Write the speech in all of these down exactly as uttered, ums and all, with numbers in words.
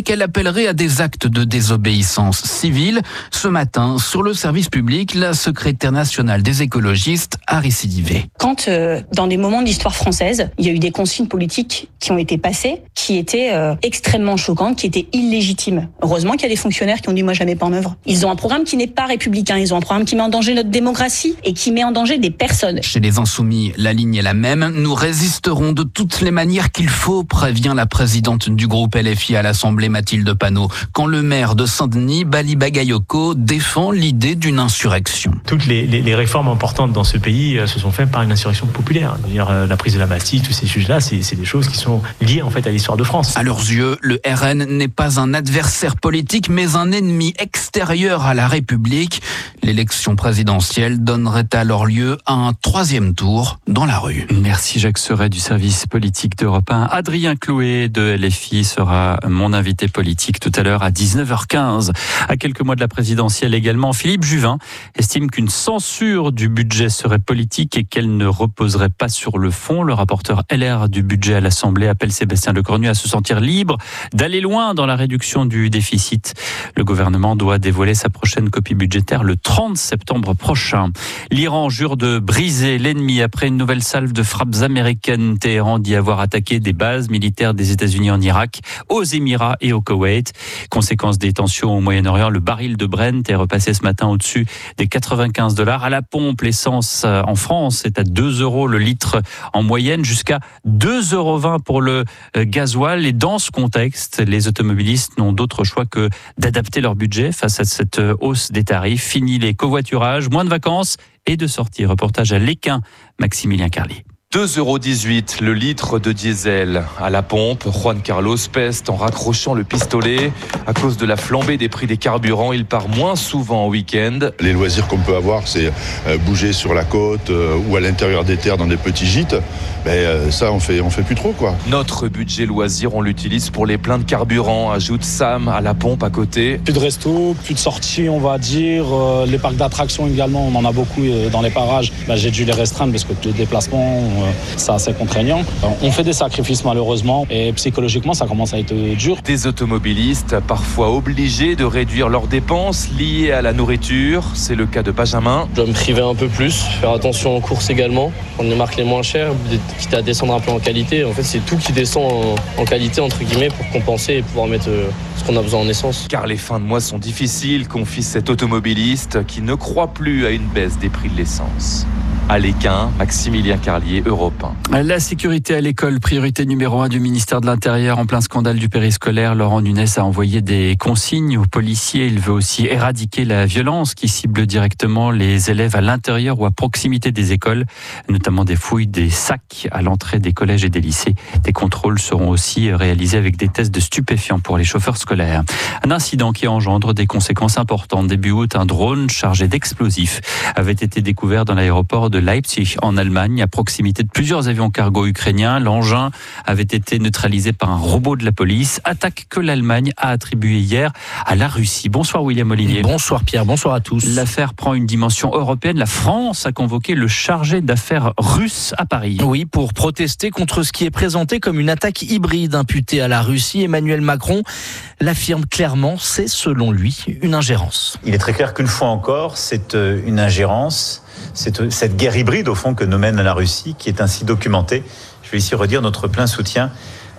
qu'elle appellerait à des actes de désobéissance civile. Ce matin, sur le service public, la secrétaire nationale des écologistes a récidivé. Quand, euh, dans des moments de l'histoire française, il y a eu des consignes politiques qui ont été passées, qui étaient euh, extrêmement choquantes, qui étaient illégitimes. Heureusement qu'il y a des fonctionnaires qui ont dit « moi, je la mets pas en œuvre ». Ils ont un programme qui n'est pas républicain, ils ont un programme qui met en danger notre démocratie et qui met en danger des personnes. Chez les Insoumis, la ligne est la même. Nous résisterons de toutes les manières qu'il faut, prévient la présidente du groupe L F I à l'Assemblée, Mathilde Panot, quand le maire de Saint-Denis, Bali Bagayoko, défend l'idée d'une insurrection. Toutes les, les, les réformes importantes dans ce pays se sont faites par une insurrection populaire. C'est-à-dire la prise de la Bastille, tous ces sujets-là, c'est, c'est des choses qui sont liées en fait à l'histoire de France. À leurs yeux, le R N n'est pas un adversaire politique, mais un ennemi extérieur à la République. L'élection présidentielle donnerait alors lieu à un troisième tour dans la rue. Merci Jacques Serret du service politique d'Europe un. Adrien Clouet de L F I sera mon invité politique tout à l'heure à dix-neuf heures quinze. À quelques mois de la présidentielle également, Philippe Juvin estime qu'une censure du budget serait politique et qu'elle ne reposerait pas sur le fond. Le rapporteur L R du budget à l'Assemblée appelle Sébastien Lecornu à se sentir libre d'aller loin dans la réduction du déficit. Le gouvernement doit dévoiler sa prochaine copie budgétaire le trente septembre prochain. L'Iran jure de briser l'ennemi après une nouvelle salve de frappes américaines. Téhéran dit avoir attaqué des bases militaires des États-Unis en Irak, aux Émirats et au Koweït. Conséquence des tensions au Moyen-Orient, le baril de Brent est repassé ce matin au-dessus des quatre-vingt-quinze dollars. À la pompe, l'essence en France est à deux euros le litre en moyenne, jusqu'à deux euros vingt pour le gasoil. Et dans ce contexte, les automobilistes n'ont d'autre choix que d'adapter leur budget face à cette hausse des tarifs. Fini les covoiturages, moins de vacances et de sorties. Reportage à Léquin, Maximilien Carlier. deux euros dix-huit le litre de diesel à la pompe. Juan Carlos peste en raccrochant le pistolet. À cause de la flambée des prix des carburants, il part moins souvent en week-end. Les loisirs qu'on peut avoir, c'est bouger sur la côte ou à l'intérieur des terres dans des petits gîtes. Mais ça, on fait, on fait plus trop, quoi. Notre budget loisir, on l'utilise pour les pleins de carburant, ajoute Sam à la pompe à côté. Plus de resto, plus de sorties, on va dire. Les parcs d'attractions également, on en a beaucoup dans les parages. Bah, j'ai dû les restreindre parce que les déplacements, c'est assez contraignant. On fait des sacrifices malheureusement et psychologiquement, ça commence à être dur. Des automobilistes parfois obligés de réduire leurs dépenses liées à la nourriture. C'est le cas de Benjamin. Je dois me priver un peu plus, faire attention aux courses également, prendre les marques les moins chères, quitte à descendre un peu en qualité. En fait, c'est tout qui descend en, en qualité, entre guillemets, pour compenser et pouvoir mettre ce qu'on a besoin en essence. Car les fins de mois sont difficiles, confie cet automobiliste qui ne croit plus à une baisse des prix de l'essence. À Léquin, Maximilien Carlier, Europe un. La sécurité à l'école, priorité numéro un du ministère de l'Intérieur. En plein scandale du périscolaire, Laurent Nunez a envoyé des consignes aux policiers. Il veut aussi éradiquer la violence qui cible directement les élèves à l'intérieur ou à proximité des écoles, notamment des fouilles des sacs à l'entrée des collèges et des lycées. Des contrôles seront aussi réalisés avec des tests de stupéfiants pour les chauffeurs scolaires. Un incident qui engendre des conséquences importantes. Début août, un drone chargé d'explosifs avait été découvert dans l'aéroport de Leipzig en Allemagne, à proximité de plusieurs avions cargo ukrainiens. L'engin avait été neutralisé par un robot de la police. Attaque que l'Allemagne a attribuée hier à la Russie. Bonsoir William Olivier. Bonsoir Pierre, bonsoir à tous. L'affaire prend une dimension européenne. La France a convoqué le chargé d'affaires russe à Paris. Oui, pour protester contre ce qui est présenté comme une attaque hybride imputée à la Russie. Emmanuel Macron l'affirme clairement, c'est selon lui une ingérence. Il est très clair qu'une fois encore, c'est une ingérence. C'est cette guerre hybride, au fond, que nous mène la Russie, qui est ainsi documentée. Je vais ici redire notre plein soutien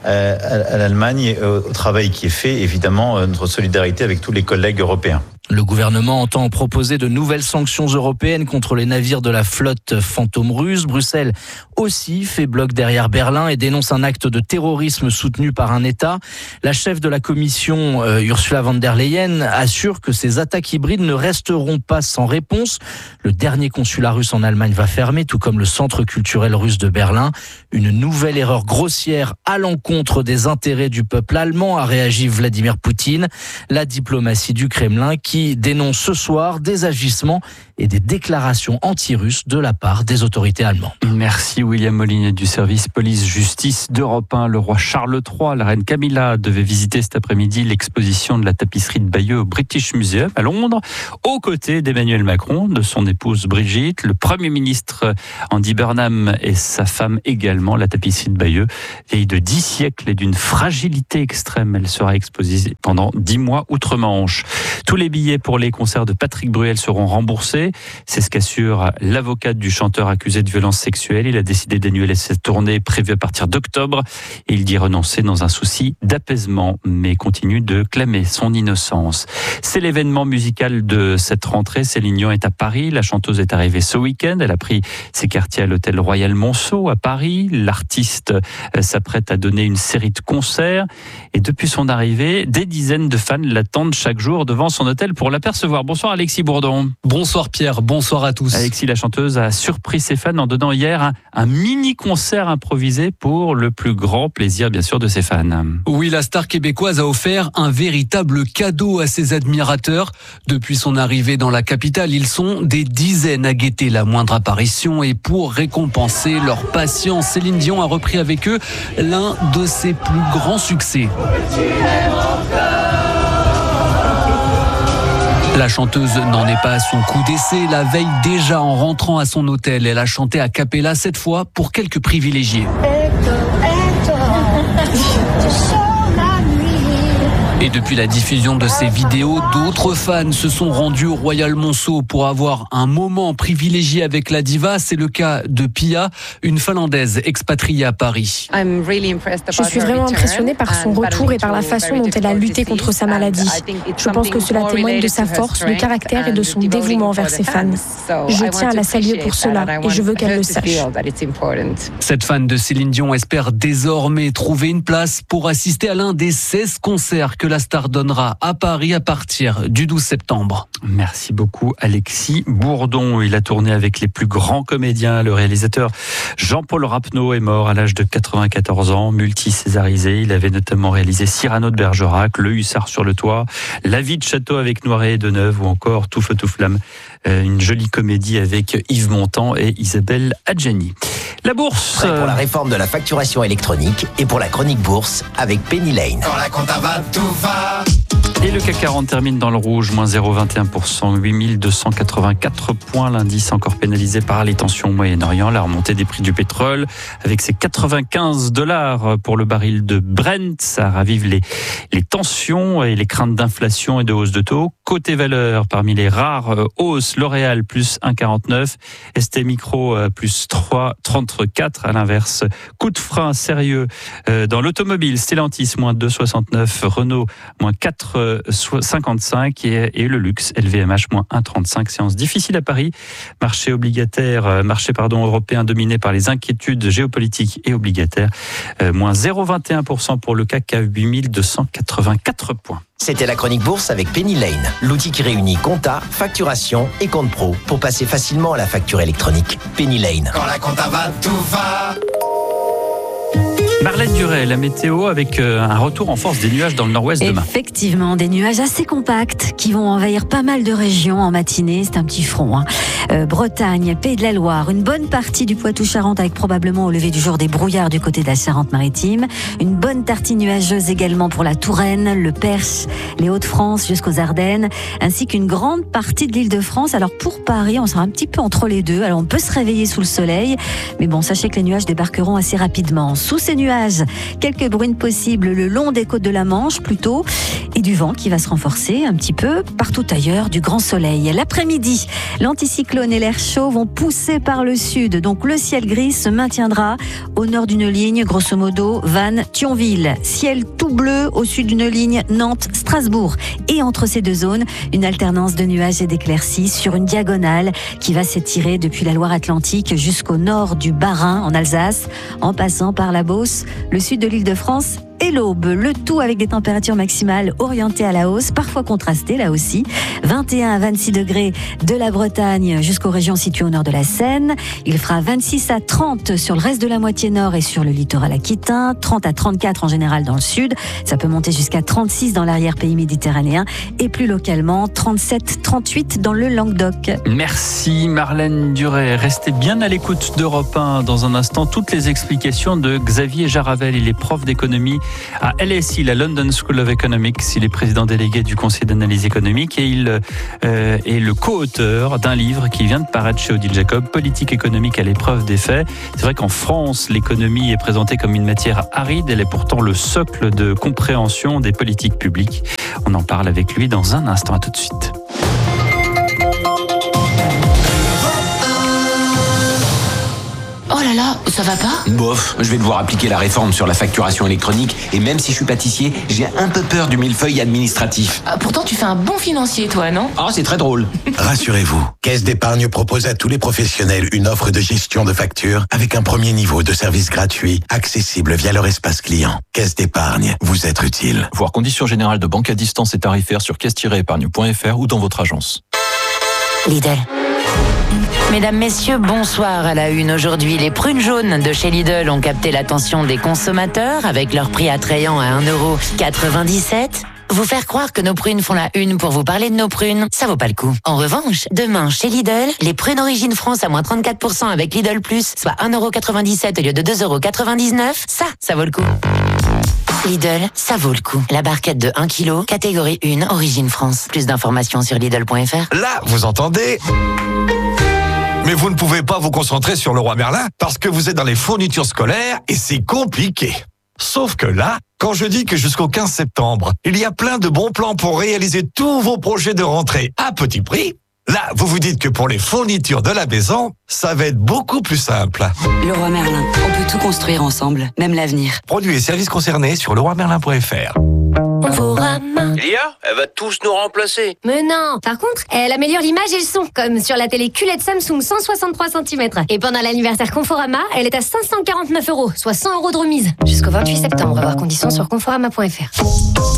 à l'Allemagne et au travail qui est fait, évidemment, notre solidarité avec tous les collègues européens. Le gouvernement entend proposer de nouvelles sanctions européennes contre les navires de la flotte fantôme russe. Bruxelles aussi fait bloc derrière Berlin et dénonce un acte de terrorisme soutenu par un État. La chef de la commission, euh, Ursula von der Leyen, assure que ces attaques hybrides ne resteront pas sans réponse. Le dernier consulat russe en Allemagne va fermer, tout comme le centre culturel russe de Berlin. Une nouvelle erreur grossière à l'encontre des intérêts du peuple allemand, a réagi Vladimir Poutine. La diplomatie du Kremlin qui dénonce ce soir des agissements et des déclarations anti-russes de la part des autorités allemandes. Merci William Molinier du service police-justice d'Europe un. Le roi Charles trois, la reine Camilla devait visiter cet après-midi l'exposition de la tapisserie de Bayeux au British Museum à Londres, aux côtés d'Emmanuel Macron, de son épouse Brigitte, le Premier ministre Andy Burnham et sa femme également. La tapisserie de Bayeux, vieille de dix siècles et d'une fragilité extrême. Elle sera exposée pendant dix mois outre-Manche. Tous les billets pour les concerts de Patrick Bruel seront remboursés. C'est ce qu'assure l'avocate du chanteur accusé de violence sexuelle. Il a décidé d'annuler cette tournée prévue à partir d'octobre et il dit renoncer dans un souci d'apaisement, mais continue de clamer son innocence. C'est l'événement musical de cette rentrée. Céline Dion est à Paris. La chanteuse est arrivée ce week-end. Elle a pris ses quartiers à l'hôtel Royal Monceau à Paris. L'artiste s'apprête à donner une série de concerts et depuis son arrivée, des dizaines de fans l'attendent chaque jour devant son hôtel pour l'apercevoir. Bonsoir Alexis Bourdon. Bonsoir Pierre, bonsoir à tous. Alexis, la chanteuse, a surpris ses fans en donnant hier un, un mini-concert improvisé pour le plus grand plaisir bien sûr de ses fans. Oui, la star québécoise a offert un véritable cadeau à ses admirateurs. Depuis son arrivée dans la capitale, ils sont des dizaines à guetter la moindre apparition et pour récompenser leur patience, Céline Dion a repris avec eux l'un de ses plus grands succès. La chanteuse n'en est pas à son coup d'essai. La veille déjà, en rentrant à son hôtel, elle a chanté a cappella cette fois pour quelques privilégiés. Et depuis la diffusion de ces vidéos, d'autres fans se sont rendus au Royal Monceau pour avoir un moment privilégié avec la diva. C'est le cas de Pia, une Finlandaise expatriée à Paris. Je suis vraiment impressionnée par son retour et par la façon dont elle a lutté contre sa maladie. Je pense que cela témoigne de sa force, de caractère et de son dévouement envers ses fans. Je tiens à la saluer pour cela et je veux qu'elle le sache. Cette fan de Céline Dion espère désormais trouver une place pour assister à l'un des seize concerts que la star donnera à Paris à partir du douze septembre. Merci beaucoup Alexis Bourdon. Il a tourné avec les plus grands comédiens. Le réalisateur Jean-Paul Rapneau est mort à l'âge de quatre-vingt-quatorze ans, multi-césarisé. Il avait notamment réalisé Cyrano de Bergerac, Le Hussard sur le toit, La vie de château avec Noiret et Deneuve ou encore Tout feu tout flamme. Une jolie comédie avec Yves Montand et Isabelle Adjani. La bourse. Prêt pour la réforme de la facturation électronique et pour la chronique bourse avec Penny Lane. Quand la compta va, tout va. Et le C A C quarante termine dans le rouge, moins zéro virgule vingt et un pour cent, huit mille deux cent quatre-vingt-quatre points. L'indice encore pénalisé par les tensions au Moyen-Orient, la remontée des prix du pétrole avec ses quatre-vingt-quinze dollars pour le baril de Brent. Ça ravive les, les tensions et les craintes d'inflation et de hausse de taux. Côté valeur, parmi les rares hausses, L'Oréal plus un virgule quarante-neuf, S T Micro plus trois virgule trente-quatre. À l'inverse, coup de frein sérieux dans l'automobile, Stellantis moins deux virgule soixante-neuf, Renault moins quatre virgule cinquante-cinq et, et le luxe L V M H moins un virgule trente-cinq. Séance difficile à Paris, marché obligataire, marché pardon européen dominé par les inquiétudes géopolitiques et obligataires, euh, moins zéro virgule vingt et un pour cent pour le C A C à huit mille deux cent quatre-vingt-quatre points. C'était la chronique bourse avec Penny Lane, l'outil qui réunit compta, facturation et compte pro pour passer facilement à la facture électronique. Penny Lane. Quand la compta va, tout va. Marlène Duret, la météo avec un retour en force des nuages dans le nord-ouest demain. Effectivement, des nuages assez compacts qui vont envahir pas mal de régions en matinée. C'est un petit front. Hein. Euh, Bretagne, Pays de la Loire, une bonne partie du Poitou-Charentes avec probablement au lever du jour des brouillards du côté de la Charente-Maritime. Une bonne partie nuageuse également pour la Touraine, le Perche, les Hauts-de-France jusqu'aux Ardennes, ainsi qu'une grande partie de l'Île-de-France. Alors pour Paris, on sera un petit peu entre les deux. Alors on peut se réveiller sous le soleil, mais bon, sachez que les nuages débarqueront assez rapidement. Sous ces nuages, quelques bruines possibles le long des côtes de la Manche plutôt, et du vent qui va se renforcer un petit peu partout ailleurs, du grand soleil. L'après-midi, l'anticyclone et l'air chaud vont pousser par le sud, donc le ciel gris se maintiendra au nord d'une ligne, grosso modo Vannes-Thionville. Ciel tout bleu au sud d'une ligne Nantes-Strasbourg. Et entre ces deux zones, une alternance de nuages et d'éclaircies sur une diagonale qui va s'étirer depuis la Loire-Atlantique jusqu'au nord du Bas-Rhin en Alsace, en passant par la Beauce, le sud de l'Île-de-France et l'aube. Le tout avec des températures maximales orientées à la hausse, parfois contrastées là aussi. vingt et un à vingt-six degrés de la Bretagne jusqu'aux régions situées au nord de la Seine. Il fera vingt-six à trente sur le reste de la moitié nord et sur le littoral aquitain. trente à trente-quatre en général dans le sud. Ça peut monter jusqu'à trente-six dans l'arrière-pays méditerranéen et plus localement trente-sept à trente-huit dans le Languedoc. Merci Marlène Duret. Restez bien à l'écoute d'Europe un. Dans un instant, toutes les explications de Xavier Jaravel. Il est prof d'économie à L S I, la London School of Economics. Il est président délégué du Conseil d'analyse économique et il euh, est le co-auteur d'un livre qui vient de paraître chez Odile Jacob, Politique économique à l'épreuve des faits. C'est vrai qu'en France, l'économie est présentée comme une matière aride. Elle est pourtant le socle de compréhension des politiques publiques. On en parle avec lui dans un instant. À tout de suite. Oh là là, ça va pas ? Bof, je vais devoir appliquer la réforme sur la facturation électronique et même si je suis pâtissier, j'ai un peu peur du millefeuille administratif. Ah, pourtant tu fais un bon financier toi, non ? Ah, c'est très drôle. Rassurez-vous, Caisse d'épargne propose à tous les professionnels une offre de gestion de factures avec un premier niveau de service gratuit, accessible via leur espace client. Caisse d'épargne, vous êtes utile. Voir conditions générales de banque à distance et tarifaires sur caisse tiret épargne point f r ou dans votre agence. Lidl. Mesdames, messieurs, bonsoir à la une. Aujourd'hui, les prunes jaunes de chez Lidl ont capté l'attention des consommateurs avec leur prix attrayant à un euro quatre-vingt-dix-sept. Vous faire croire que nos prunes font la une pour vous parler de nos prunes, ça vaut pas le coup. En revanche, demain, chez Lidl, les prunes Origine France à moins trente-quatre pour cent avec Lidl Plus, soit un euro quatre-vingt-dix-sept au lieu de deux euros quatre-vingt-dix-neuf, ça, ça vaut le coup. Lidl, ça vaut le coup. La barquette de un kilo, catégorie un, Origine France. Plus d'informations sur Lidl point f r. Là, vous entendez ? Mais vous ne pouvez pas vous concentrer sur Leroy Merlin parce que vous êtes dans les fournitures scolaires et c'est compliqué. Sauf que là, quand je dis que jusqu'au quinze septembre, il y a plein de bons plans pour réaliser tous vos projets de rentrée à petit prix, là, vous vous dites que pour les fournitures de la maison, ça va être beaucoup plus simple. Leroy Merlin, on peut tout construire ensemble, même l'avenir. Produits et services concernés sur leroy merlin point f r. Lia, elle va tous nous remplacer. Mais non. Par contre, elle améliore l'image et le son, comme sur la télé Q L E D Samsung cent soixante-trois centimètres. Et pendant l'anniversaire Conforama, elle est à cinq cent quarante-neuf euros, soit cent euros de remise. Jusqu'au vingt-huit septembre, voir conditions sur conforama point f r.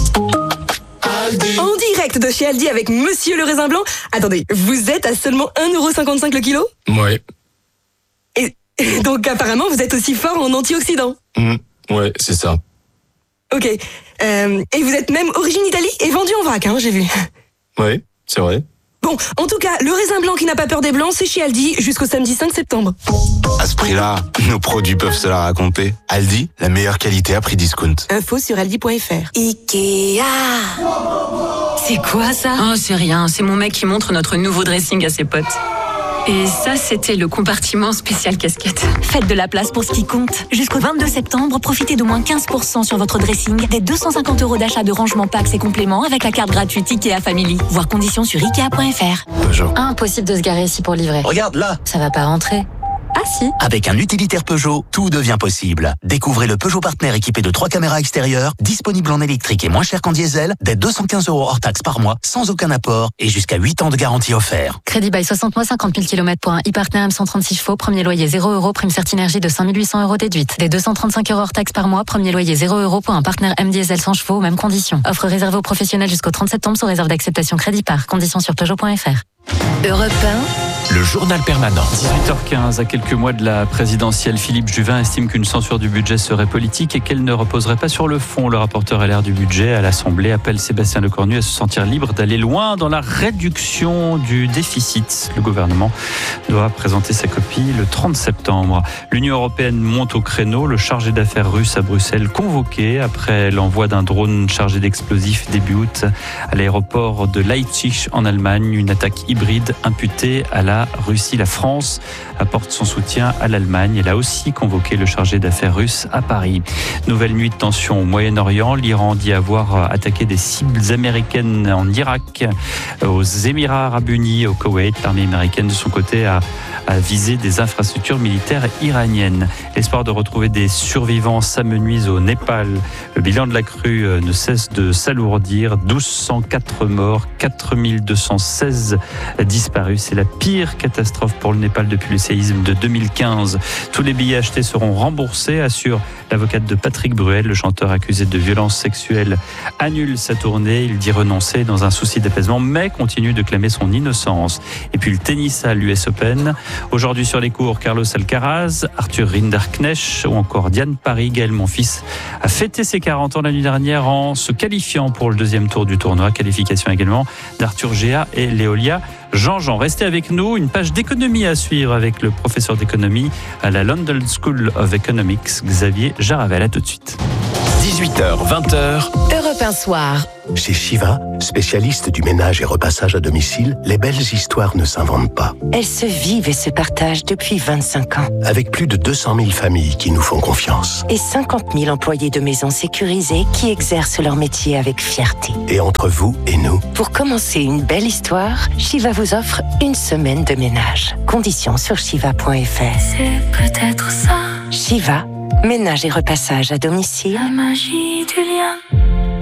En direct de chez Aldi avec Monsieur le Raisin Blanc. Attendez, vous êtes à seulement un euro cinquante-cinq le kilo ? Ouais. Et, et donc apparemment, vous êtes aussi fort en antioxydants. Mmh, ouais, c'est ça. Ok. Euh, et vous êtes même origine Italie et vendu en vrac, hein, j'ai vu. Ouais, c'est vrai. Bon, en tout cas, le raisin blanc qui n'a pas peur des blancs, c'est chez Aldi jusqu'au samedi cinq septembre. À ce prix-là, nos produits peuvent se la raconter. Aldi, la meilleure qualité à prix discount. Info sur aldi point f r. Ikea. C'est quoi ça ? Oh, c'est rien, c'est mon mec qui montre notre nouveau dressing à ses potes. Et ça, c'était le compartiment spécial casquette. Faites de la place pour ce qui compte. Jusqu'au vingt-deux septembre, profitez d'au moins quinze pour cent sur votre dressing, des deux cent cinquante euros d'achat de rangement packs et compléments avec la carte gratuite Ikea Family. Voir conditions sur ikea point f r. Peugeot. Impossible de se garer ici pour livrer. Regarde là. Ça va pas rentrer. Ah si. Avec un utilitaire Peugeot, tout devient possible. Découvrez le Peugeot Partner équipé de trois caméras extérieures, disponible en électrique et moins cher qu'en diesel, dès deux cent quinze euros hors taxe par mois, sans aucun apport et jusqu'à huit ans de garantie offert. Crédit bail soixante mois, cinquante mille kilomètres pour un e-partner M cent trente-six chevaux, premier loyer zéro euros, prime Certinergie de cinq mille huit cents euros déduite. Des deux cent trente-cinq euros hors taxe par mois, premier loyer zéro euros pour un partenaire M diesel cent chevaux, mêmes conditions. Offre réservée aux professionnels jusqu'au trente septembre sous réserve d'acceptation crédit par. Conditions sur peugeot point f r. Europe un, le journal permanent. dix-huit heures quinze, à quelques mois de la présidentielle, Philippe Juvin estime qu'une censure du budget serait politique et qu'elle ne reposerait pas sur le fond. Le rapporteur L R du budget à l'Assemblée appelle Sébastien Lecornu à se sentir libre d'aller loin dans la réduction du déficit. Le gouvernement doit présenter sa copie le trente septembre. L'Union européenne monte au créneau. Le chargé d'affaires russe à Bruxelles convoqué après l'envoi d'un drone chargé d'explosifs début août à l'aéroport de Leipzig en Allemagne. Une attaque hybride imputée à la Russie. La France apporte son soutien à l'Allemagne. Elle a aussi convoqué le chargé d'affaires russe à Paris. Nouvelle nuit de tension au Moyen-Orient. L'Iran dit avoir attaqué des cibles américaines en Irak, aux Émirats arabes unis, au Koweït. L'armée américaine, de son côté, a, a visé des infrastructures militaires iraniennes. L'espoir de retrouver des survivants s'amenuise au Népal. Le bilan de la crue ne cesse de s'alourdir. douze cent quatre morts, quatre mille deux cent seize disparus. C'est la pire pire catastrophe pour le Népal depuis le séisme de deux mille quinze. Tous les billets achetés seront remboursés, assure l'avocate de Patrick Bruel. Le chanteur accusé de violences sexuelles annule sa tournée. Il dit renoncer dans un souci d'apaisement, mais continue de clamer son innocence. Et puis le tennis à l'U S Open. Aujourd'hui sur les cours, Carlos Alcaraz, Arthur Rinderknecht ou encore Diane Paris. Gaël Monfils a fêté ses quarante ans la nuit dernière en se qualifiant pour le deuxième tour du tournoi. Qualification également d'Arthur Géa et Léolia Jean-Jean. Restez avec nous, une page d'économie à suivre avec le professeur d'économie à la London School of Economics, Xavier Jaravel. À tout de suite. dix-huit heures, vingt heures. Europe un soir. Chez Shiva, spécialiste du ménage et repassage à domicile, les belles histoires ne s'inventent pas. Elles se vivent et se partagent depuis vingt-cinq ans. Avec plus de deux cent mille familles qui nous font confiance. Et cinquante mille employés de maisons sécurisées qui exercent leur métier avec fierté. Et entre vous et nous, pour commencer une belle histoire, Shiva vous offre une semaine de ménage. Conditions sur shiva point f r. C'est peut-être ça. Shiva, ménage et repassage à domicile. La magie du lien.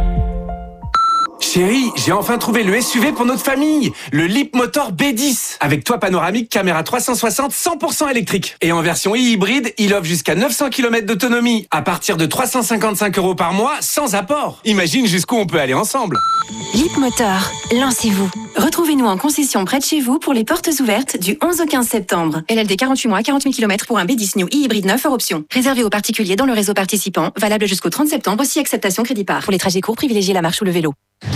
Chérie, j'ai enfin trouvé le S U V pour notre famille, le Leapmotor B dix, avec toit panoramique, caméra trois cent soixante, cent pour cent électrique. Et en version e-hybride, il offre jusqu'à neuf cents kilomètres d'autonomie, à partir de trois cent cinquante-cinq euros par mois, sans apport. Imagine jusqu'où on peut aller ensemble. Leapmotor, lancez-vous. Retrouvez-nous en concession près de chez vous pour les portes ouvertes du onze au quinze septembre. L L D quarante-huit mois, quarante mille kilomètres pour un B dix New e-hybride neuf hors option. Réservé aux particuliers dans le réseau participant, valable jusqu'au trente septembre, aussi acceptation crédit par. Pour les trajets courts, privilégiez la marche ou le vélo.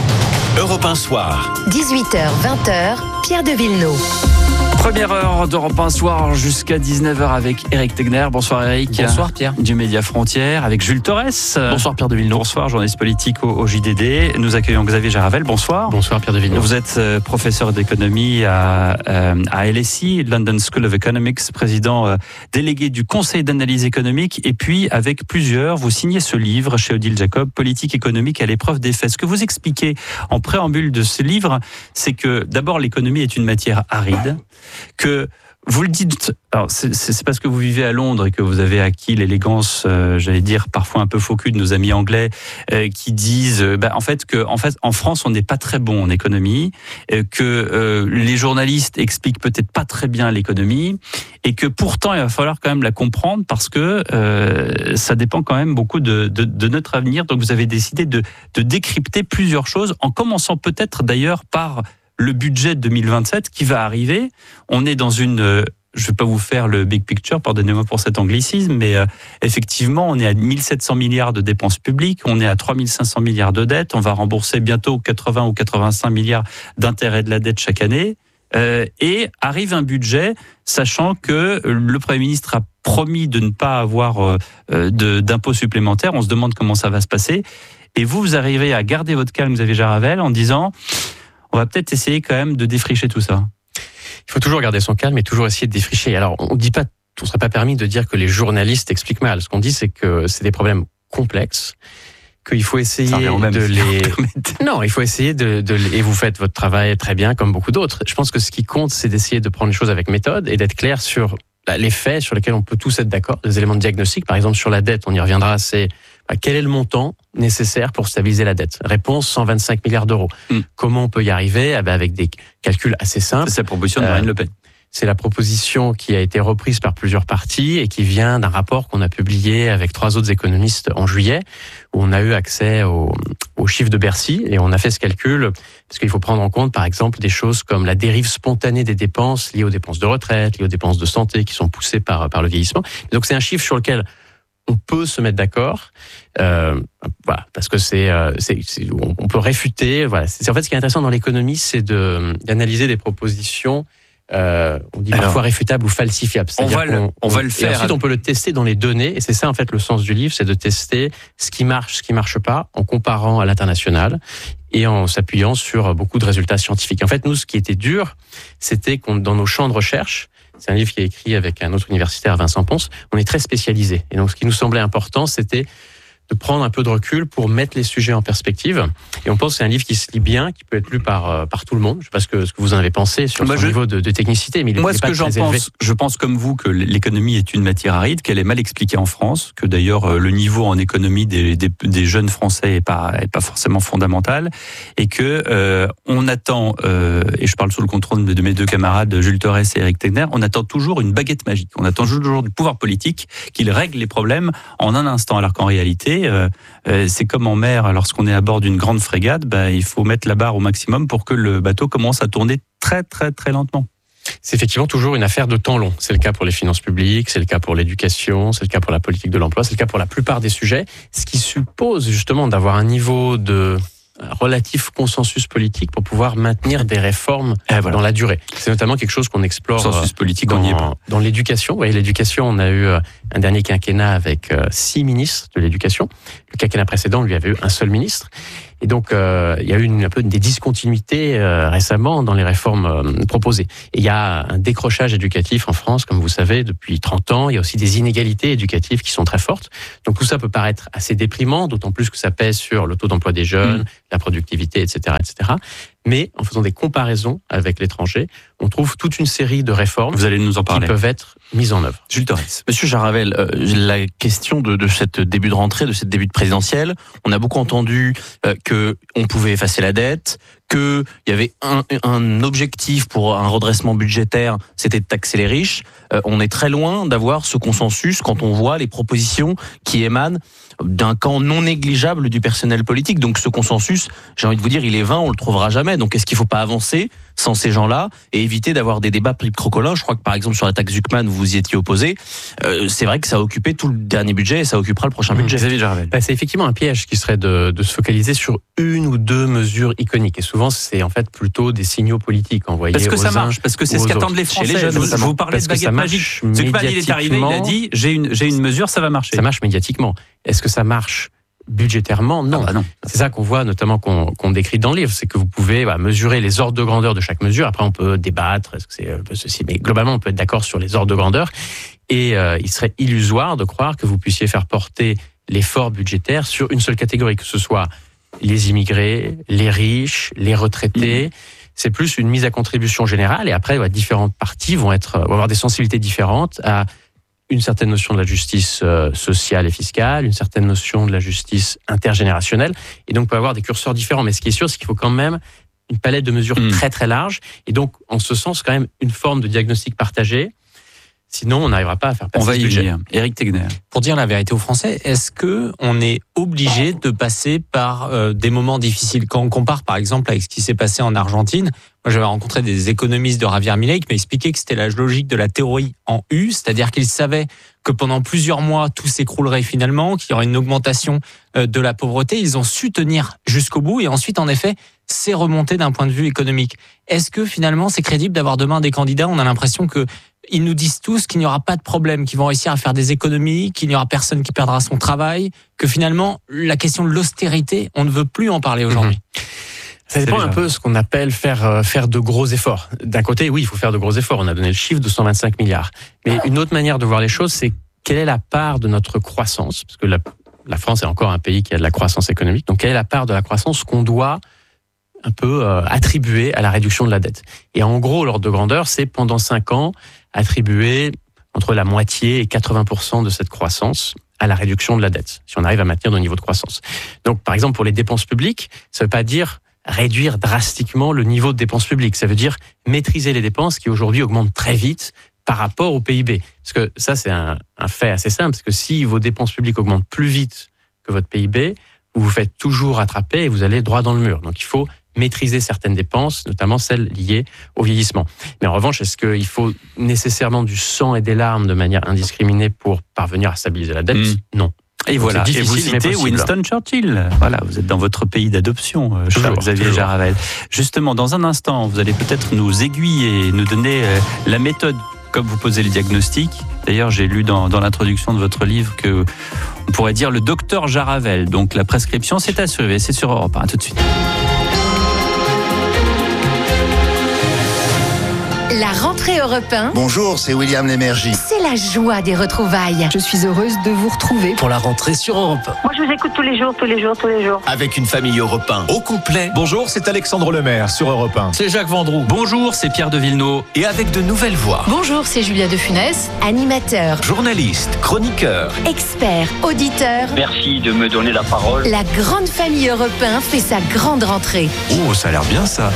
Europe un soir. dix-huit heures, vingt heures, Pierre de Villeneuve. Première heure d'Europe un soir jusqu'à dix-neuf heures avec Eric Tegner. Bonsoir Eric. Bonsoir Pierre. Du Média Frontière avec Jules Torres. Bonsoir Pierre de Villeneuve. Bonsoir, journaliste politique au, au J D D. Nous accueillons Xavier Jaravel. Bonsoir. Bonsoir Pierre de Villeneuve. Vous êtes euh, professeur d'économie à, euh, à L S I, London School of Economics, président euh, délégué du Conseil d'analyse économique. Et puis avec plusieurs, vous signez ce livre chez Odile Jacob, Politique économique à l'épreuve des faits. Ce que vous expliquez en préambule de ce livre, c'est que d'abord l'économie est une matière aride, que vous le dites, alors c'est, c'est parce que vous vivez à Londres et que vous avez acquis l'élégance, euh, j'allais dire parfois un peu faux cul de nos amis anglais, euh, qui disent, euh, bah, en fait que, en fait, en France, on n'est pas très bon en économie, euh, que euh, les journalistes expliquent peut-être pas très bien l'économie, et que pourtant il va falloir quand même la comprendre parce que euh, ça dépend quand même beaucoup de, de, de notre avenir. Donc vous avez décidé de, de décrypter plusieurs choses, en commençant peut-être d'ailleurs par le budget deux mille vingt-sept qui va arriver. On est dans une... Euh, je ne vais pas vous faire le big picture, pardonnez-moi pour cet anglicisme, mais euh, effectivement, on est à mille sept cents milliards de dépenses publiques, on est à trois mille cinq cents milliards de dettes, on va rembourser bientôt quatre-vingts ou quatre-vingt-cinq milliards d'intérêts de la dette chaque année, euh, et arrive un budget, sachant que le Premier ministre a promis de ne pas avoir euh, de, d'impôts supplémentaires. On se demande comment ça va se passer. Et vous, vous arrivez à garder votre calme, Xavier Jaravel, en disant... on va peut-être essayer quand même de défricher tout ça. Il faut toujours garder son calme et toujours essayer de défricher. Alors, on dit pas, on ne serait pas permis de dire que les journalistes expliquent mal. Ce qu'on dit, c'est que c'est des problèmes complexes, qu'il faut essayer de les... Non, il faut essayer de, de... Et vous faites votre travail très bien, comme beaucoup d'autres. Je pense que ce qui compte, c'est d'essayer de prendre les choses avec méthode et d'être clair sur les faits sur lesquels on peut tous être d'accord. Les éléments de diagnostic, par exemple, sur la dette, on y reviendra, c'est quel est le montant nécessaire pour stabiliser la dette? Réponse, cent vingt-cinq milliards d'euros. Mm. Comment on peut y arriver? Eh bien, avec des calculs assez simples. C'est la proposition de Marine Le Pen. C'est la proposition qui a été reprise par plusieurs partis et qui vient d'un rapport qu'on a publié avec trois autres économistes en juillet, où on a eu accès aux, aux chiffres de Bercy et on a fait ce calcul parce qu'il faut prendre en compte, par exemple, des choses comme la dérive spontanée des dépenses liées aux dépenses de retraite, liées aux dépenses de santé qui sont poussées par, par le vieillissement. Donc, c'est un chiffre sur lequel on peut se mettre d'accord, euh, voilà, parce que c'est, euh, c'est, c'est on peut réfuter. Voilà, c'est, en fait ce qui est intéressant dans l'économie, c'est de d'analyser des propositions. Euh, on dit Alors, parfois réfutables ou falsifiables. On va, le, on, on va le faire. Et ensuite, on peut le tester dans les données. Et c'est ça, en fait, le sens du livre, c'est de tester ce qui marche, ce qui marche pas, en comparant à l'international et en s'appuyant sur beaucoup de résultats scientifiques. En fait, nous, ce qui était dur, c'était qu'on, dans nos champs de recherche, c'est un livre qui est écrit avec un autre universitaire, Vincent Ponce, on est très spécialisé. Et donc, ce qui nous semblait important, c'était de prendre un peu de recul pour mettre les sujets en perspective. Et on pense que c'est un livre qui se lit bien, qui peut être lu par, par tout le monde. Je ne sais pas ce que, ce que vous en avez pensé sur Moi, son je... niveau de, de technicité, mais il Moi, est ce pas que j'en très pense, élevé. je pense comme vous que l'économie est une matière aride, qu'elle est mal expliquée en France, que d'ailleurs le niveau en économie des, des, des jeunes Français est pas, est pas forcément fondamental, et que euh, on attend, euh, et je parle sous le contrôle de mes deux camarades Jules Torres et Éric Tegner, on attend toujours une baguette magique. On attend toujours du pouvoir politique qu'il règle les problèmes en un instant, alors qu'en réalité, euh, euh, c'est comme en mer, lorsqu'on est à bord d'une grande frégate, bah, il faut mettre la barre au maximum pour que le bateau commence à tourner très très très lentement. C'est effectivement toujours une affaire de temps long. C'est le cas pour les finances publiques, c'est le cas pour l'éducation, c'est le cas pour la politique de l'emploi, c'est le cas pour la plupart des sujets, ce qui suppose justement d'avoir un niveau de relatif consensus politique pour pouvoir maintenir des réformes eh voilà. dans la durée. C'est notamment quelque chose qu'on explore consensus politique, dans, on y est pas. dans l'éducation. Vous voyez, l'éducation, on a eu un dernier quinquennat avec six ministres de l'éducation. Le quinquennat précédent, lui, avait eu un seul ministre. Et donc, euh, il y a eu une, un peu des discontinuités euh, récemment dans les réformes euh, proposées. Et il y a un décrochage éducatif en France, comme vous savez, depuis trente ans. Il y a aussi des inégalités éducatives qui sont très fortes. Donc tout ça peut paraître assez déprimant, d'autant plus que ça pèse sur le taux d'emploi des jeunes, mmh. la productivité, et cetera, et cetera. Mais en faisant des comparaisons avec l'étranger, on trouve toute une série de réformes Vous allez nous en parler. qui peuvent être mises en œuvre. Jules Torres. Monsieur Jaravel, euh, la question de, de cette début de rentrée, de cette début de présidentielle, on a beaucoup entendu euh, que on pouvait effacer la dette, qu'il y avait un, un objectif pour un redressement budgétaire, c'était de taxer les riches. Euh, on est très loin d'avoir ce consensus quand on voit les propositions qui émanent d'un camp non négligeable du personnel politique. Donc ce consensus, j'ai envie de vous dire, il est vain, on le trouvera jamais. Donc est-ce qu'il ne faut pas avancer sans ces gens-là et éviter d'avoir des débats pris de crocolin? Je crois que par exemple sur la taxe Zuckman, vous y étiez opposé. Euh, c'est vrai que ça a occupé tout le dernier budget et ça occupera le prochain budget. Mmh. Bah, c'est effectivement un piège qui serait de, de se focaliser sur une ou deux mesures iconiques. Et souvent, c'est en fait plutôt des signaux politiques envoyés Parce que aux ça uns, marche, parce que c'est ce qu'attendent les Français. Les jeunes, je vous parlais de baguette magique. Zuckman, il est arrivé, il a dit j'ai une, j'ai une mesure, ça va marcher. Ça marche médiatiquement. Est-ce que ça marche budgétairement? Non. Ah bah non. C'est ça qu'on voit notamment qu'on, qu'on décrit dans le livre, c'est que vous pouvez bah, mesurer les ordres de grandeur de chaque mesure. Après, on peut débattre, est-ce que c'est un peu ceci, mais globalement, on peut être d'accord sur les ordres de grandeur. Et euh, il serait illusoire de croire que vous puissiez faire porter l'effort budgétaire sur une seule catégorie, que ce soit les immigrés, les riches, les retraités. Mmh. C'est plus une mise à contribution générale. Et après, bah, différentes parties vont être, vont avoir des sensibilités différentes à une certaine notion de la justice euh, sociale et fiscale, une certaine notion de la justice intergénérationnelle, et donc on peut avoir des curseurs différents. Mais ce qui est sûr, c'est qu'il faut quand même une palette de mesures mmh. très très large, et donc en ce sens, quand même une forme de diagnostic partagé. Sinon, on n'arrivera pas à faire passer On va ce y budget. venir. Éric Tegner. Pour dire la vérité aux Français, est-ce que on est obligé de passer par euh, des moments difficiles? Quand on compare, par exemple, avec ce qui s'est passé en Argentine, moi, j'avais rencontré des économistes de Javier Milei qui m'expliquaient que c'était la logique de la théorie en U, c'est-à-dire qu'ils savaient que pendant plusieurs mois, tout s'écroulerait finalement, qu'il y aurait une augmentation euh, de la pauvreté. Ils ont su tenir jusqu'au bout et ensuite, en effet, c'est remonté d'un point de vue économique. Est-ce que finalement, c'est crédible d'avoir demain des candidats? On a l'impression que ils nous disent tous qu'il n'y aura pas de problème, qu'ils vont réussir à faire des économies, qu'il n'y aura personne qui perdra son travail, que finalement, la question de l'austérité, on ne veut plus en parler aujourd'hui. Mmh. Ça dépend un peu de ce qu'on appelle faire, euh, faire de gros efforts. D'un côté, oui, il faut faire de gros efforts. On a donné le chiffre de cent vingt-cinq milliards. Mais une autre manière de voir les choses, c'est quelle est la part de notre croissance? Parce que la, la France est encore un pays qui a de la croissance économique. Donc, quelle est la part de la croissance qu'on doit un peu euh, attribuer à la réduction de la dette? Et en gros, l'ordre de grandeur, c'est pendant cinq ans, attribuer entre la moitié et quatre-vingts pour cent de cette croissance à la réduction de la dette, si on arrive à maintenir nos niveaux de croissance. Donc, par exemple, pour les dépenses publiques, ça ne veut pas dire réduire drastiquement le niveau de dépenses publiques. Ça veut dire maîtriser les dépenses qui aujourd'hui augmentent très vite par rapport au P I B. Parce que ça, c'est un, un fait assez simple, parce que si vos dépenses publiques augmentent plus vite que votre P I B, vous vous faites toujours rattraper et vous allez droit dans le mur. Donc, il faut maîtriser certaines dépenses, notamment celles liées au vieillissement. Mais en revanche, est-ce qu'il faut nécessairement du sang et des larmes de manière indiscriminée pour parvenir à stabiliser la dette? mmh. Non. Et donc voilà, et vous citez Winston Churchill. Voilà, vous êtes dans votre pays d'adoption, euh, cher Xavier toujours. Jaravel. Justement, dans un instant, vous allez peut-être nous aiguiller, nous donner euh, la méthode, comme vous posez le diagnostic. D'ailleurs, j'ai lu dans, dans l'introduction de votre livre que on pourrait dire le docteur Jaravel. Donc la prescription, c'est à suivre. C'est sur Europe un. À tout de suite. La rentrée Europe un. Bonjour, c'est William Lémergie. C'est la joie des retrouvailles. Je suis heureuse de vous retrouver pour la rentrée sur Europe un. Moi, Moi, je vous écoute tous les jours, tous les jours, tous les jours. Avec une famille Europe un au complet. Bonjour, c'est Alexandre Lemaire sur Europe un. C'est Jacques Vendroux. Bonjour, c'est Pierre de Villeneuve. Et avec de nouvelles voix. Bonjour, c'est Julia de Funès. Animateur, Journaliste, chroniqueur, expert, auditeur. Merci de me donner la parole. La grande famille Europe un fait sa grande rentrée. Oh, ça a l'air bien ça.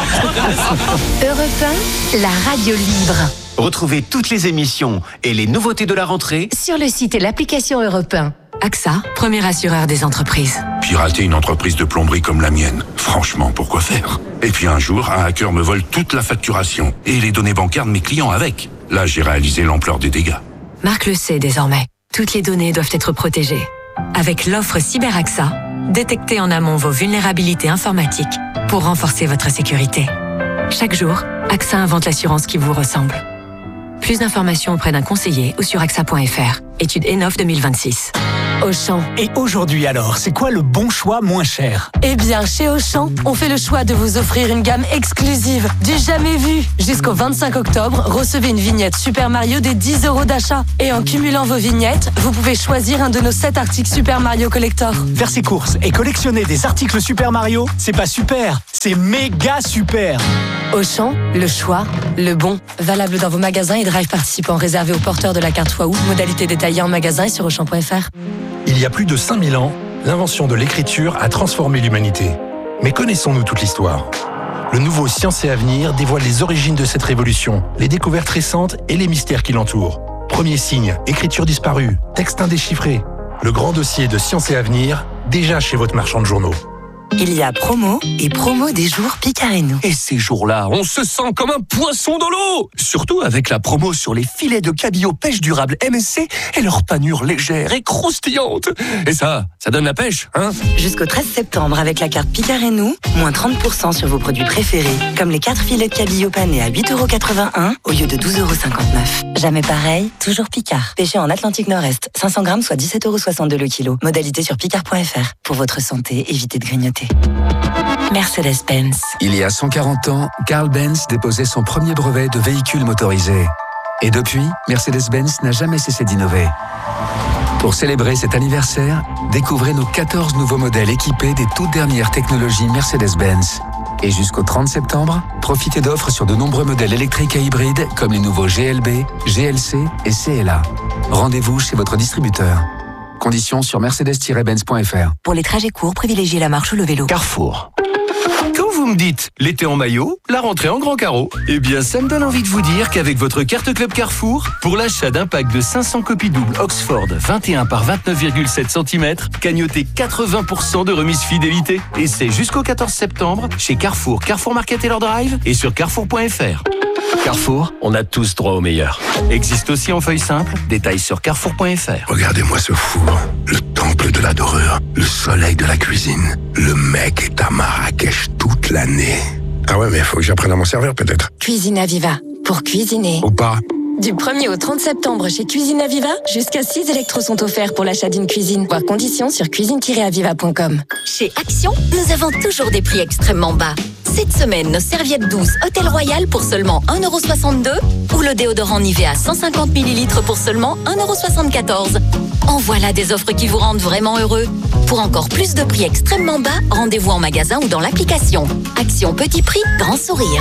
Europe un, la radio libre. Retrouvez toutes les émissions et les nouveautés de la rentrée sur le site et l'application Europe un. A X A, premier assureur des entreprises. Pirater une entreprise de plomberie comme la mienne, franchement, pourquoi faire? Et puis un jour, un hacker me vole toute la facturation et les données bancaires de mes clients avec. Là, j'ai réalisé l'ampleur des dégâts. Marc le sait désormais. Toutes les données doivent être protégées. Avec l'offre Cyber A X A, détectez en amont vos vulnérabilités informatiques pour renforcer votre sécurité. Chaque jour, A X A invente l'assurance qui vous ressemble. Plus d'informations auprès d'un conseiller ou sur A X A point F R. Étude Enof deux mille vingt-six. Auchan. Et aujourd'hui alors, c'est quoi le bon choix moins cher? Eh bien, chez Auchan, on fait le choix de vous offrir une gamme exclusive, du jamais vu. Jusqu'au vingt-cinq octobre, recevez une vignette Super Mario des dix euros d'achat. Et en cumulant vos vignettes, vous pouvez choisir un de nos sept articles Super Mario Collector. Faire ses courses et collectionner des articles Super Mario, c'est pas super, c'est méga super. Auchan, le choix, le bon. Valable dans vos magasins et drive participants réservés aux porteurs de la carte Waouh. Modalité détaillée en magasin et sur auchan point F R. Il y a plus de cinq mille ans, l'invention de l'écriture a transformé l'humanité. Mais connaissons-nous toute l'histoire? Le nouveau Science et Avenir dévoile les origines de cette révolution, les découvertes récentes et les mystères qui l'entourent. Premier signe, écriture disparue, texte indéchiffré. Le grand dossier de Science et Avenir, déjà chez votre marchand de journaux. Il y a promo et promo des jours Picarénou. Et ces jours-là, on se sent comme un poisson dans l'eau. Surtout avec la promo sur les filets de cabillaud pêche durable M S C et leur panure légère et croustillante. Et ça, ça donne la pêche, hein? Jusqu'au treize septembre, avec la carte Picarénou, moins trente pour cent sur vos produits préférés, comme les quatre filets de cabillaud panés à huit euros quatre-vingt-un au lieu de douze euros cinquante-neuf. Jamais pareil, toujours Picard. Pêché en Atlantique Nord-Est, cinq cents grammes soit dix-sept euros soixante-deux le kilo. Modalité sur picard point F R. Pour votre santé, évitez de grignoter. Mercedes-Benz. Il y a cent quarante ans, Carl Benz déposait son premier brevet de véhicule motorisé. Et depuis, Mercedes-Benz n'a jamais cessé d'innover. Pour célébrer cet anniversaire, découvrez nos quatorze nouveaux modèles équipés des toutes dernières technologies Mercedes-Benz. Et jusqu'au trente septembre, profitez d'offres sur de nombreux modèles électriques et hybrides comme les nouveaux G L B, G L C et C L A. Rendez-vous chez votre distributeur. Conditions sur mercedes tiret benz point F R. Pour les trajets courts, privilégiez la marche ou le vélo. Carrefour. Quand vous me dites l'été en maillot, la rentrée en grand carreau, eh bien ça me donne envie de vous dire qu'avec votre carte Club Carrefour, pour l'achat d'un pack de cinq cents copies doubles Oxford vingt et un par vingt-neuf virgule sept centimètres, cagnotez quatre-vingts pour cent de remise fidélité. Et c'est jusqu'au quatorze septembre chez Carrefour, Carrefour Market et leur drive et sur carrefour point F R. Carrefour, on a tous droit au meilleur. Existe aussi en feuille simple, détails sur carrefour point F R. Regardez-moi ce four, le temple de la dorure, le soleil de la cuisine. Le mec est à Marrakech toute l'année. Ah ouais, mais il faut que j'apprenne à m'en servir peut-être. Cuisine Aviva, pour cuisiner. Ou pas. Du premier au trente septembre chez Cuisine Aviva, jusqu'à six électros sont offerts pour l'achat d'une cuisine. Voir conditions sur cuisine tiret aviva point com. Chez Action, nous avons toujours des prix extrêmement bas. Cette semaine, nos serviettes douces Hôtel Royal pour seulement un euro soixante-deux ou le déodorant Nivea cent cinquante millilitres pour seulement un euro soixante-quatorze. En voilà des offres qui vous rendent vraiment heureux. Pour encore plus de prix extrêmement bas, rendez-vous en magasin ou dans l'application. Action petit prix, grand sourire.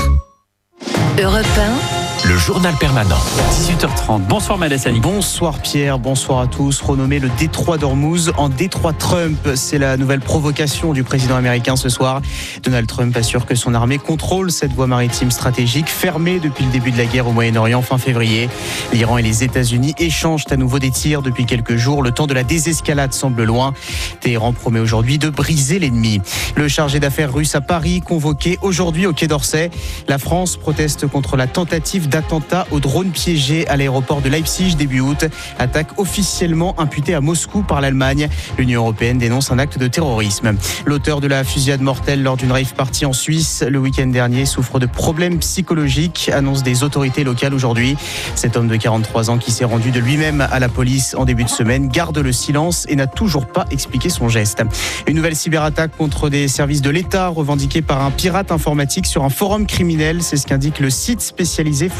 Europe un. Le journal permanent. dix-huit heures trente. Bonsoir Malessani. Bonsoir Pierre, bonsoir à tous. Renommé le Détroit d'Ormuz en Détroit Trump. C'est la nouvelle provocation du président américain ce soir. Donald Trump assure que son armée contrôle cette voie maritime stratégique fermée depuis le début de la guerre au Moyen-Orient fin février. L'Iran et les États-Unis échangent à nouveau des tirs depuis quelques jours. Le temps de la désescalade semble loin. Téhéran promet aujourd'hui de briser l'ennemi. Le chargé d'affaires russe à Paris, convoqué aujourd'hui au Quai d'Orsay. La France proteste contre la tentative d'attentat au drone piégé à l'aéroport de Leipzig début août. Attaque officiellement imputée à Moscou par l'Allemagne. L'Union européenne dénonce un acte de terrorisme. L'auteur de la fusillade mortelle lors d'une rave party en Suisse le week-end dernier souffre de problèmes psychologiques, annonce des autorités locales aujourd'hui. Cet homme de quarante-trois ans qui s'est rendu de lui-même à la police en début de semaine garde le silence et n'a toujours pas expliqué son geste. Une nouvelle cyberattaque contre des services de l'État revendiquée par un pirate informatique sur un forum criminel. C'est ce qu'indique le site spécialisé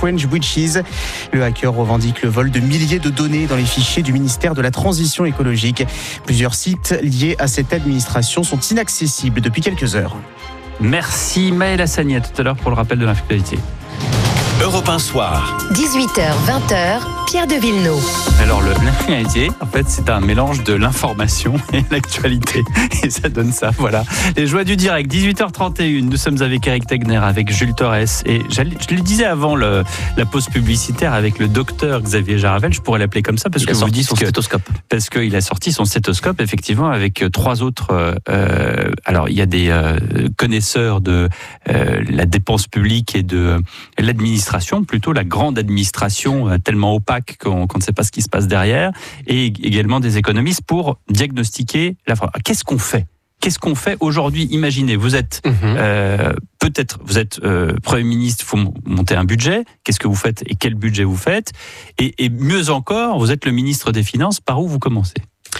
Strange Witches. Le hacker revendique le vol de milliers de données dans les fichiers du ministère de la Transition écologique. Plusieurs sites liés à cette administration sont inaccessibles depuis quelques heures. Merci Maël Hassani, à tout à l'heure pour le rappel de l'actualité. Europe un soir. dix-huit heures vingt, Pierre de Villeneuve. Alors, le, l'actualité, en fait, c'est un mélange de l'information et l'actualité. Et ça donne ça, voilà. Les joies du direct, dix-huit heures trente et une. Nous sommes avec Eric Tegner, avec Jules Torres. Et je le disais avant le, la pause publicitaire avec le docteur Xavier Jaravel. Je pourrais l'appeler comme ça parce il que a vous dites son que. Stéthoscope. Parce qu'il a sorti son stéthoscope, effectivement, avec trois autres. Euh, alors, il y a des euh, connaisseurs de euh, la dépense publique et de euh, l'administration, plutôt la grande administration, euh, tellement opaque qu'on, qu'on ne sait pas ce qui se passe derrière, et également des économistes pour diagnostiquer la fraude. Qu'est-ce qu'on fait ? Qu'est-ce qu'on fait aujourd'hui ? Imaginez, vous êtes mmh. euh, peut-être, vous êtes euh, Premier ministre, il faut monter un budget. Qu'est-ce que vous faites et quel budget vous faites ? et, et mieux encore, vous êtes le ministre des Finances. Par où vous commencez ?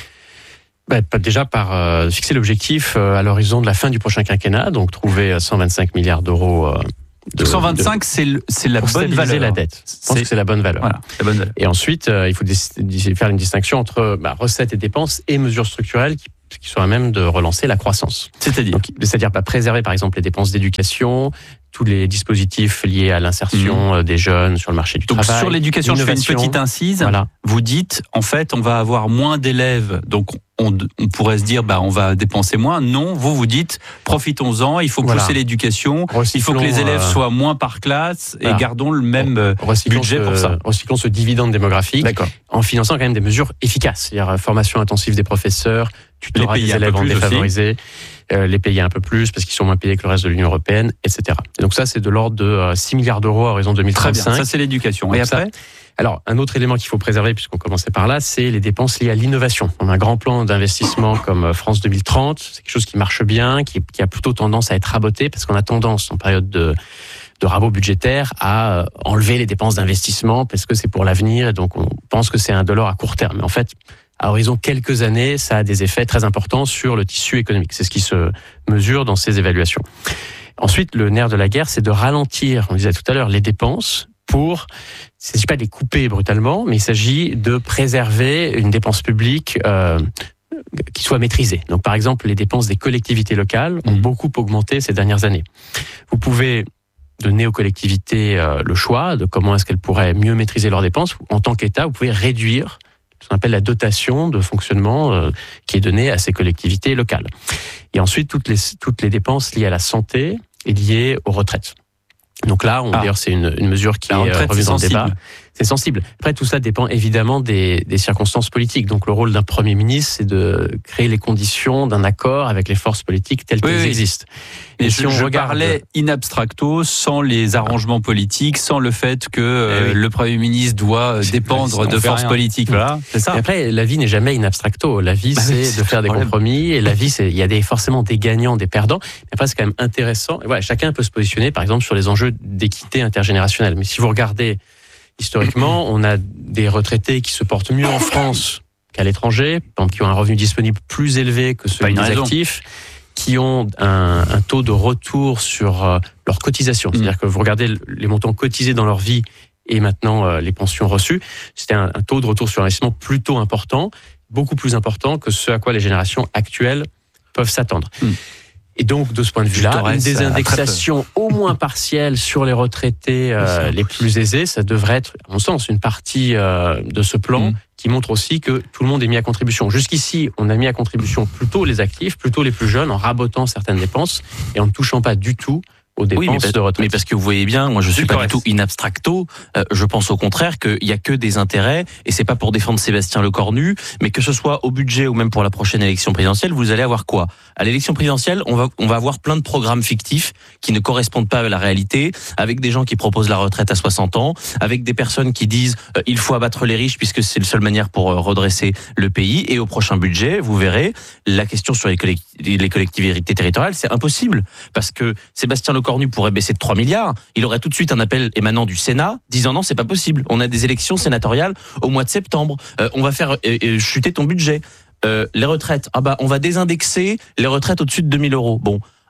Bah, déjà par euh, fixer l'objectif euh, à l'horizon de la fin du prochain quinquennat, donc trouver cent vingt-cinq milliards d'euros. Euh, de, cent vingt-cinq, de, c'est, le, c'est la bonne valeur. la dette. Je pense c'est, que c'est la bonne valeur. Voilà, la bonne valeur. Et ensuite, euh, il faut dé- faire une distinction entre bah, recettes et dépenses et mesures structurelles qui qui sont à même de relancer la croissance. C'est-à-dire Donc, c'est-à-dire pas préserver, par exemple, les dépenses d'éducation, tous les dispositifs liés à l'insertion mmh. des jeunes sur le marché du donc travail. Donc sur l'éducation, je fais une petite incise. Voilà. Vous dites, en fait, on va avoir moins d'élèves, donc on, on pourrait se dire, bah, on va dépenser moins. Non, vous vous dites, profitons-en, il faut pousser voilà. l'éducation, recyclons, il faut que les élèves euh... soient moins par classe et voilà. gardons le même recyclons budget ce, pour ça. Recyclons ce dividende démographique D'accord. en finançant quand même des mesures efficaces, c'est-à-dire formation intensive des professeurs, tutorat des élèves en défavorisés, euh, les payer un peu plus parce qu'ils sont moins payés que le reste de l'Union européenne, et cetera. Et donc ça, c'est de l'ordre de euh, six milliards d'euros à horizon deux mille trente-cinq. Très bien, ça c'est l'éducation. Et après ? Alors, un autre élément qu'il faut préserver, puisqu'on commençait par là, c'est les dépenses liées à l'innovation. On a un grand plan d'investissement comme France deux mille trente, c'est quelque chose qui marche bien, qui, qui a plutôt tendance à être raboté, parce qu'on a tendance, en période de, de rabot budgétaire, à enlever les dépenses d'investissement, parce que c'est pour l'avenir, et donc on pense que c'est un dollar à court terme. Mais en fait, à horizon quelques années, ça a des effets très importants sur le tissu économique. C'est ce qui se mesure dans ces évaluations. Ensuite, le nerf de la guerre, c'est de ralentir, on disait tout à l'heure, les dépenses pour, il ne s'agit pas de les couper brutalement, mais il s'agit de préserver une dépense publique euh, qui soit maîtrisée. Donc, par exemple, les dépenses des collectivités locales ont mmh. beaucoup augmenté ces dernières années. Vous pouvez donner aux collectivités euh, le choix de comment est-ce qu'elles pourraient mieux maîtriser leurs dépenses. En tant qu'État, vous pouvez réduire ce qu'on appelle la dotation de fonctionnement euh, qui est donnée à ces collectivités locales. Et ensuite, toutes les, toutes les dépenses liées à la santé et liées aux retraites. Donc là, on, ah. d'ailleurs, c'est une, une mesure qui la est revenue dans le débat. C'est sensible. Après, tout ça dépend évidemment des, des circonstances politiques. Donc, le rôle d'un Premier ministre, c'est de créer les conditions d'un accord avec les forces politiques telles oui, qu'elles oui. existent. Mais si je, on je regarde... parlais in abstracto, sans les arrangements politiques, sans le fait que euh, oui. le Premier ministre doit dépendre de forces rien. politiques. Voilà, c'est ça. Et après, la vie n'est jamais in abstracto. La vie, bah, c'est, c'est de faire des problème. compromis. Et la vie, c'est il y a des, forcément des gagnants, des perdants. Mais après, c'est quand même intéressant. Et voilà, chacun peut se positionner, par exemple, sur les enjeux d'équité intergénérationnelle. Mais si vous regardez historiquement, on a des retraités qui se portent mieux en France qu'à l'étranger, qui ont un revenu disponible plus élevé que ceux des raison. actifs, qui ont un, un taux de retour sur euh, leurs cotisations. Mmh. C'est-à-dire que vous regardez les montants cotisés dans leur vie et maintenant euh, les pensions reçues, c'était un, un taux de retour sur investissement plutôt important, beaucoup plus important que ce à quoi les générations actuelles peuvent s'attendre. Mmh. Et donc, de ce point de vue-là, une désindexation au moins partielle sur les retraités euh, les plus aisés, ça devrait être, à mon sens, une partie euh, de ce plan mmh. qui montre aussi que tout le monde est mis à contribution. Jusqu'ici, on a mis à contribution plutôt les actifs, plutôt les plus jeunes, en rabotant certaines dépenses et en ne touchant pas du tout aux dépenses oui, mais de retraite. Mais parce que vous voyez bien, moi je suis pas du tout in abstracto, euh, je pense au contraire qu'il y a que des intérêts, et c'est pas pour défendre Sébastien Lecornu, mais que ce soit au budget ou même pour la prochaine élection présidentielle, vous allez avoir quoi ? À l'élection présidentielle, on va, on va avoir plein de programmes fictifs qui ne correspondent pas à la réalité, avec des gens qui proposent la retraite à soixante ans, avec des personnes qui disent euh, il faut abattre les riches puisque c'est la seule manière pour euh, redresser le pays, et au prochain budget, vous verrez, la question sur les, collect- les collectivités territoriales, c'est impossible, parce que Sébastien Lecornu Cornu pourrait baisser de trois milliards, il aurait tout de suite un appel émanant du Sénat disant non, c'est pas possible. On a des élections sénatoriales au mois de septembre. Euh, on va faire euh, euh, chuter ton budget. Euh, les retraites, ah bah on va désindexer les retraites au-dessus de deux mille euros. Bon,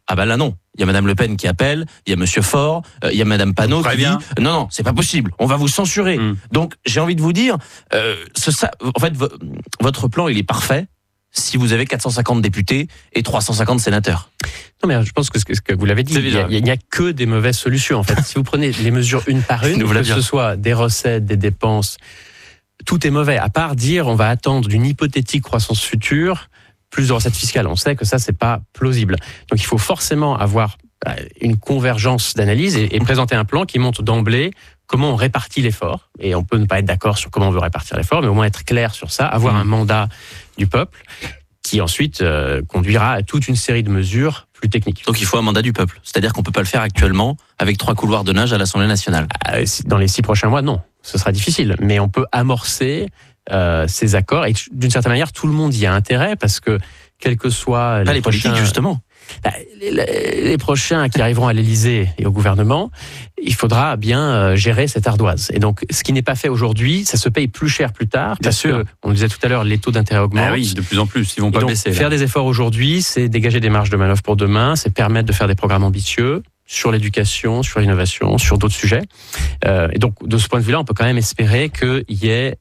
Ah bah là non, il y a Madame Le Pen qui appelle, il y a Monsieur Faure, euh, il y a Madame Panot qui dit non non, c'est pas possible, on va vous censurer. Mmh. Donc j'ai envie de vous dire, euh, ce, ça, en fait v- votre plan il est parfait si vous avez quatre cent cinquante députés et trois cent cinquante sénateurs. Non mais je pense que ce que, ce que vous l'avez dit, il n'y a, a que des mauvaises solutions en fait. Si vous prenez les mesures une par une, que ce soit des recettes, des dépenses, tout est mauvais. À part dire on va attendre d'une hypothétique croissance future plus de recettes fiscales. On sait que ça, c'est pas plausible. Donc, il faut forcément avoir une convergence d'analyse et, et présenter un plan qui montre d'emblée comment on répartit l'effort. Et on peut ne pas être d'accord sur comment on veut répartir l'effort, mais au moins être clair sur ça, avoir mmh. un mandat du peuple qui ensuite euh, conduira à toute une série de mesures plus techniques. Donc, il faut un mandat du peuple. C'est-à-dire qu'on peut pas le faire actuellement avec trois couloirs de nage à l'Assemblée nationale. Dans les six prochains mois, non. Ce sera difficile. Mais on peut amorcer Euh, ces accords et d'une certaine manière tout le monde y a intérêt parce que quels que soient les, les politiques prochains, justement bah, les, les prochains qui arriveront à l'Élysée et au gouvernement, il faudra bien gérer cette ardoise. Et donc ce qui n'est pas fait aujourd'hui, ça se paye plus cher plus tard bien parce sûr. que on le disait tout à l'heure, les taux d'intérêt augmentent. Ah oui, de plus en plus, ils vont pas donc, baisser. Faire là. des efforts aujourd'hui, c'est dégager des marges de manœuvre pour demain, c'est permettre de faire des programmes ambitieux sur l'éducation, sur l'innovation, sur d'autres sujets. Euh, et donc de ce point de vue-là, on peut quand même espérer qu'il y ait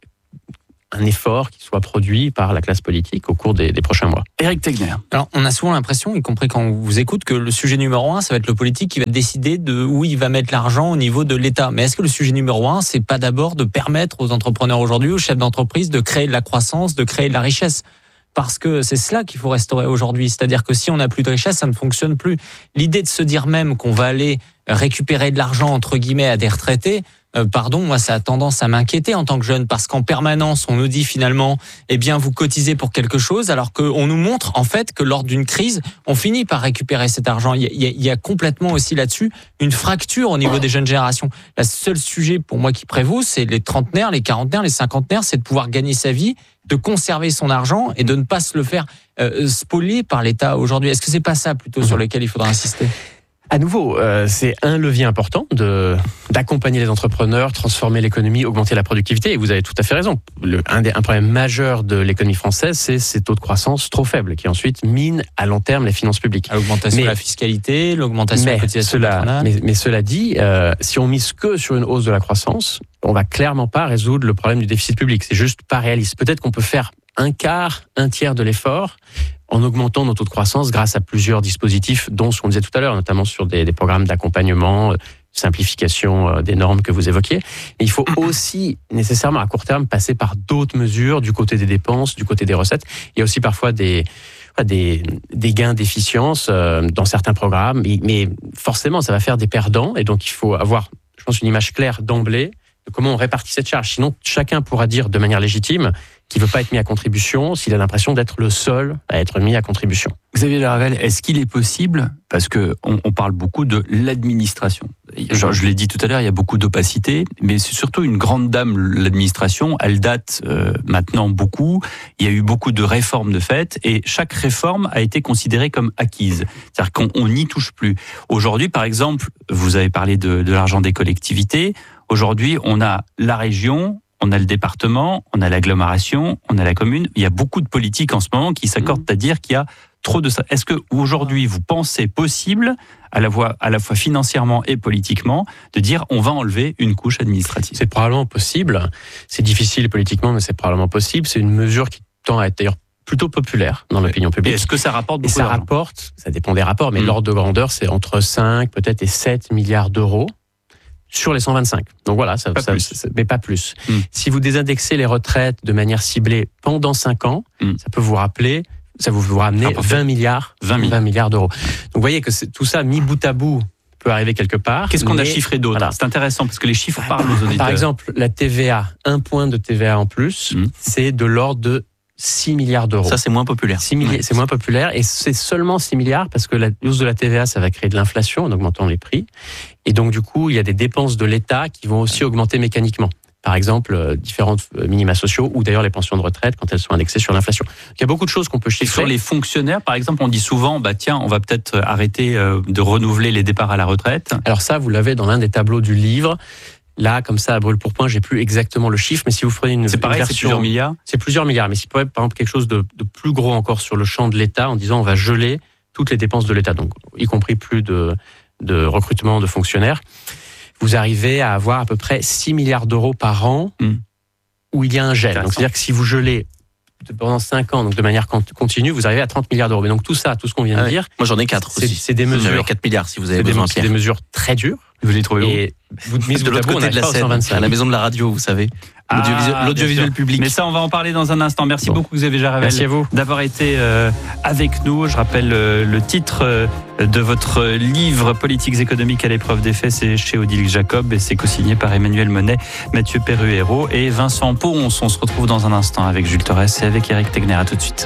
un effort qui soit produit par la classe politique au cours des, des prochains mois. Éric Tegner. Alors, on a souvent l'impression, y compris quand on vous écoute, que le sujet numéro un, ça va être le politique qui va décider de où il va mettre l'argent au niveau de l'État. Mais est-ce que le sujet numéro un, c'est pas d'abord de permettre aux entrepreneurs aujourd'hui, aux chefs d'entreprise, de créer de la croissance, de créer de la richesse? Parce que c'est cela qu'il faut restaurer aujourd'hui. C'est-à-dire que si on n'a plus de richesse, ça ne fonctionne plus. L'idée de se dire même qu'on va aller récupérer de l'argent, entre guillemets, à des retraités, Euh, pardon, moi ça a tendance à m'inquiéter en tant que jeune parce qu'en permanence on nous dit finalement eh bien vous cotisez pour quelque chose alors qu'on nous montre en fait que lors d'une crise on finit par récupérer cet argent. Il y a, il y a complètement aussi là-dessus une fracture au niveau des jeunes générations. Le seul sujet pour moi qui prévaut c'est les trentenaires, les quarantenaires, les cinquantenaires, c'est de pouvoir gagner sa vie, de conserver son argent et de ne pas se le faire euh, spolier par l'État aujourd'hui. Est-ce que c'est pas ça plutôt sur lequel il faudra insister ? À nouveau, euh, c'est un levier important de d'accompagner les entrepreneurs, transformer l'économie, augmenter la productivité. Et vous avez tout à fait raison. Le, un, des, un problème majeur de l'économie française, c'est ces taux de croissance trop faibles qui ensuite minent à long terme les finances publiques. L'augmentation de la fiscalité, l'augmentation de la cotisation patronale. Mais, mais cela dit, euh, si on mise que sur une hausse de la croissance, on va clairement pas résoudre le problème du déficit public. C'est juste pas réaliste. Peut-être qu'on peut faire un quart, un tiers de l'effort en augmentant nos taux de croissance grâce à plusieurs dispositifs, dont ce qu'on disait tout à l'heure, notamment sur des, des programmes d'accompagnement, simplification des normes que vous évoquiez. Et il faut aussi nécessairement à court terme passer par d'autres mesures du côté des dépenses, du côté des recettes. Il y a aussi parfois des des, des gains d'efficience dans certains programmes, mais forcément ça va faire des perdants et donc il faut avoir, je pense, une image claire d'emblée de comment on répartit cette charge. Sinon, chacun pourra dire de manière légitime qu'il ne veut pas être mis à contribution s'il a l'impression d'être le seul à être mis à contribution. Xavier Laravel, est-ce qu'il est possible, parce que on, on parle beaucoup de l'administration. Je, je l'ai dit tout à l'heure, il y a beaucoup d'opacité, mais c'est surtout une grande dame, l'administration. Elle date euh, maintenant beaucoup. Il y a eu beaucoup de réformes de fait, et chaque réforme a été considérée comme acquise. C'est-à-dire qu'on n'y touche plus. Aujourd'hui, par exemple, vous avez parlé de, de l'argent des collectivités. Aujourd'hui, on a la région, on a le département, on a l'agglomération, on a la commune. Il y a beaucoup de politiques en ce moment qui s'accordent à dire qu'il y a trop de ça. Est-ce que aujourd'hui vous pensez possible, à la fois, à la fois financièrement et politiquement, de dire on va enlever une couche administrative ? C'est probablement possible. C'est difficile politiquement, mais c'est probablement possible. C'est une mesure qui tend à être d'ailleurs plutôt populaire dans l'opinion publique. Et est-ce que ça rapporte beaucoup et ça d'argent ? rapporte, ça dépend des rapports, mais mmh. l'ordre de grandeur, c'est entre cinq peut-être et sept milliards d'euros. Sur les cent vingt-cinq. Donc voilà, ça, pas ça, plus. ça, mais pas plus. Mmh. Si vous désindexez les retraites de manière ciblée pendant cinq ans, mmh. ça peut vous rappeler, ça vous, vous ramener vingt milliards, vingt milliards d'euros. Donc vous voyez que c'est, tout ça mis bout à bout peut arriver quelque part. Qu'est-ce qu'on a chiffré d'autre ? Voilà. C'est intéressant parce que les chiffres parlent aux auditeurs. Par exemple, la T V A, un point de T V A en plus, mmh. c'est de l'ordre de six milliards d'euros. Ça, c'est moins populaire. six milliards, ouais. C'est moins populaire et c'est seulement six milliards parce que la hausse de la T V A, ça va créer de l'inflation en augmentant les prix. Et donc, du coup, il y a des dépenses de l'État qui vont aussi augmenter mécaniquement. Par exemple, euh, différents minima sociaux ou d'ailleurs les pensions de retraite quand elles sont indexées sur l'inflation. Donc, il y a beaucoup de choses qu'on peut chiffrer. Et sur les fonctionnaires, par exemple, on dit souvent, bah tiens, on va peut-être arrêter euh, de renouveler les départs à la retraite. Alors ça, vous l'avez dans l'un des tableaux du livre. Là, comme ça, à brûle pour point, j'ai plus exactement le chiffre, mais si vous prenez une, c'est pareil, une version, c'est plusieurs milliards. C'est plusieurs milliards, mais si vous prenez par exemple quelque chose de, de plus gros encore sur le champ de l'État, en disant on va geler toutes les dépenses de l'État, donc y compris plus de, de recrutement de fonctionnaires, vous arrivez à avoir à peu près six milliards d'euros par an mmh. où il y a un gel. Donc, c'est-à-dire que si vous gelez pendant cinq ans, donc de manière continue, vous arrivez à trente milliards d'euros. Mais donc tout ça, tout ce qu'on vient ah de dire... Moi j'en ai quatre c'est, aussi. C'est des mesures... J'avais quatre milliards si vous avez besoin, C'est des mesures très dures. Vous les trouvez où? Et vous mise de l'autre côté de la scène, à la maison de la radio, vous savez. L'audiovisuel, ah, l'audiovisuel public. Mais ça, on va en parler dans un instant. Merci bon. beaucoup, Xavier Jarravel. Merci à vous. D'avoir été euh, avec nous. Je rappelle euh, le titre euh, de votre livre Politiques économiques à l'épreuve des faits. C'est chez Odile Jacob et c'est co-signé par Emmanuel Monet, Mathieu Perruero et Vincent Ponce. On se retrouve dans un instant avec Jules Torres et avec Eric Tegner. À tout de suite.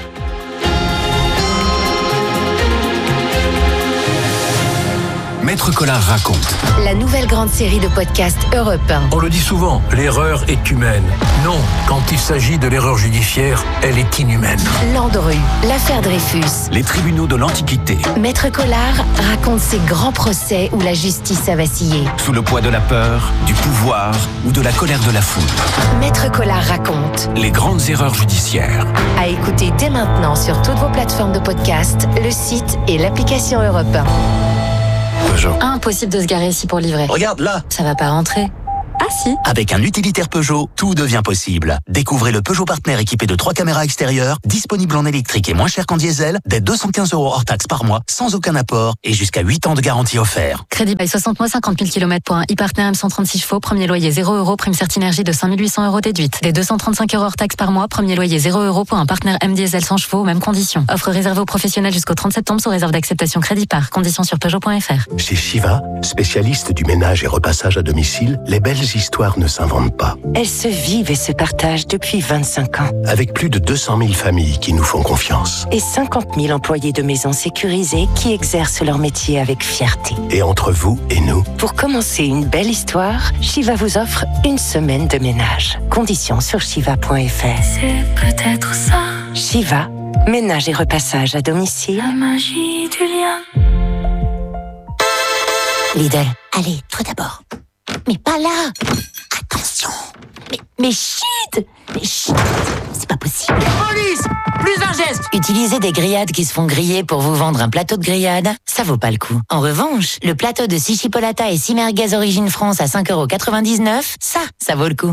Maître Collard raconte. La nouvelle grande série de podcasts Europe un. On le dit souvent, l'erreur est humaine. Non, quand il s'agit de l'erreur judiciaire, elle est inhumaine. Landru, l'affaire Dreyfus. Les tribunaux de l'Antiquité. Maître Collard raconte ces grands procès où la justice a vacillé. Sous le poids de la peur, du pouvoir ou de la colère de la foule. Maître Collard raconte. Les grandes erreurs judiciaires. À écouter dès maintenant sur toutes vos plateformes de podcast, le site et l'application Europe un. Peugeot. Impossible de se garer ici pour livrer. Regarde là. Ça va pas rentrer. Ah si. Avec un utilitaire Peugeot, tout devient possible. Découvrez le Peugeot Partner équipé de trois caméras extérieures, disponible en électrique et moins cher qu'en diesel, dès deux cent quinze euros hors taxe par mois, sans aucun apport et jusqu'à huit ans de garantie offert. Crédit by soixante mois, cinquante mille kilomètres pour un e-partner M cent trente-six chevaux, premier loyer zéro euros, prime Certinergie de cinq mille huit cents euros déduite. Des deux cent trente-cinq euros hors taxe par mois, premier loyer zéro euros pour un partenaire M diesel cent chevaux, mêmes conditions. Offre réservée aux professionnels jusqu'au trente septembre sous réserve d'acceptation crédit par. Conditions sur Peugeot point F R. Chez Shiva, spécialiste du ménage et repassage à domicile, les belles histoires ne s'inventent pas. Elles se vivent et se partagent depuis vingt-cinq ans. Avec plus de deux cent mille familles qui nous font confiance. Et cinquante mille employés de maisons sécurisées qui exercent leur métier avec fierté. Et entre vous et nous. Pour commencer une belle histoire, Shiva vous offre une semaine de ménage. Conditions sur shiva point F R. C'est peut-être ça. Shiva, ménage et repassage à domicile. La magie du lien. Lidl, allez, toi d'abord. Mais pas là. Attention. Mais, mais chut. Mais chut. C'est pas possible. Police. Plus d'un geste. Utiliser des grillades qui se font griller pour vous vendre un plateau de grillade, ça vaut pas le coup. En revanche, le plateau de six chipolata et six merguez Origine France à cinq euros quatre-vingt-dix-neuf, ça, ça vaut le coup.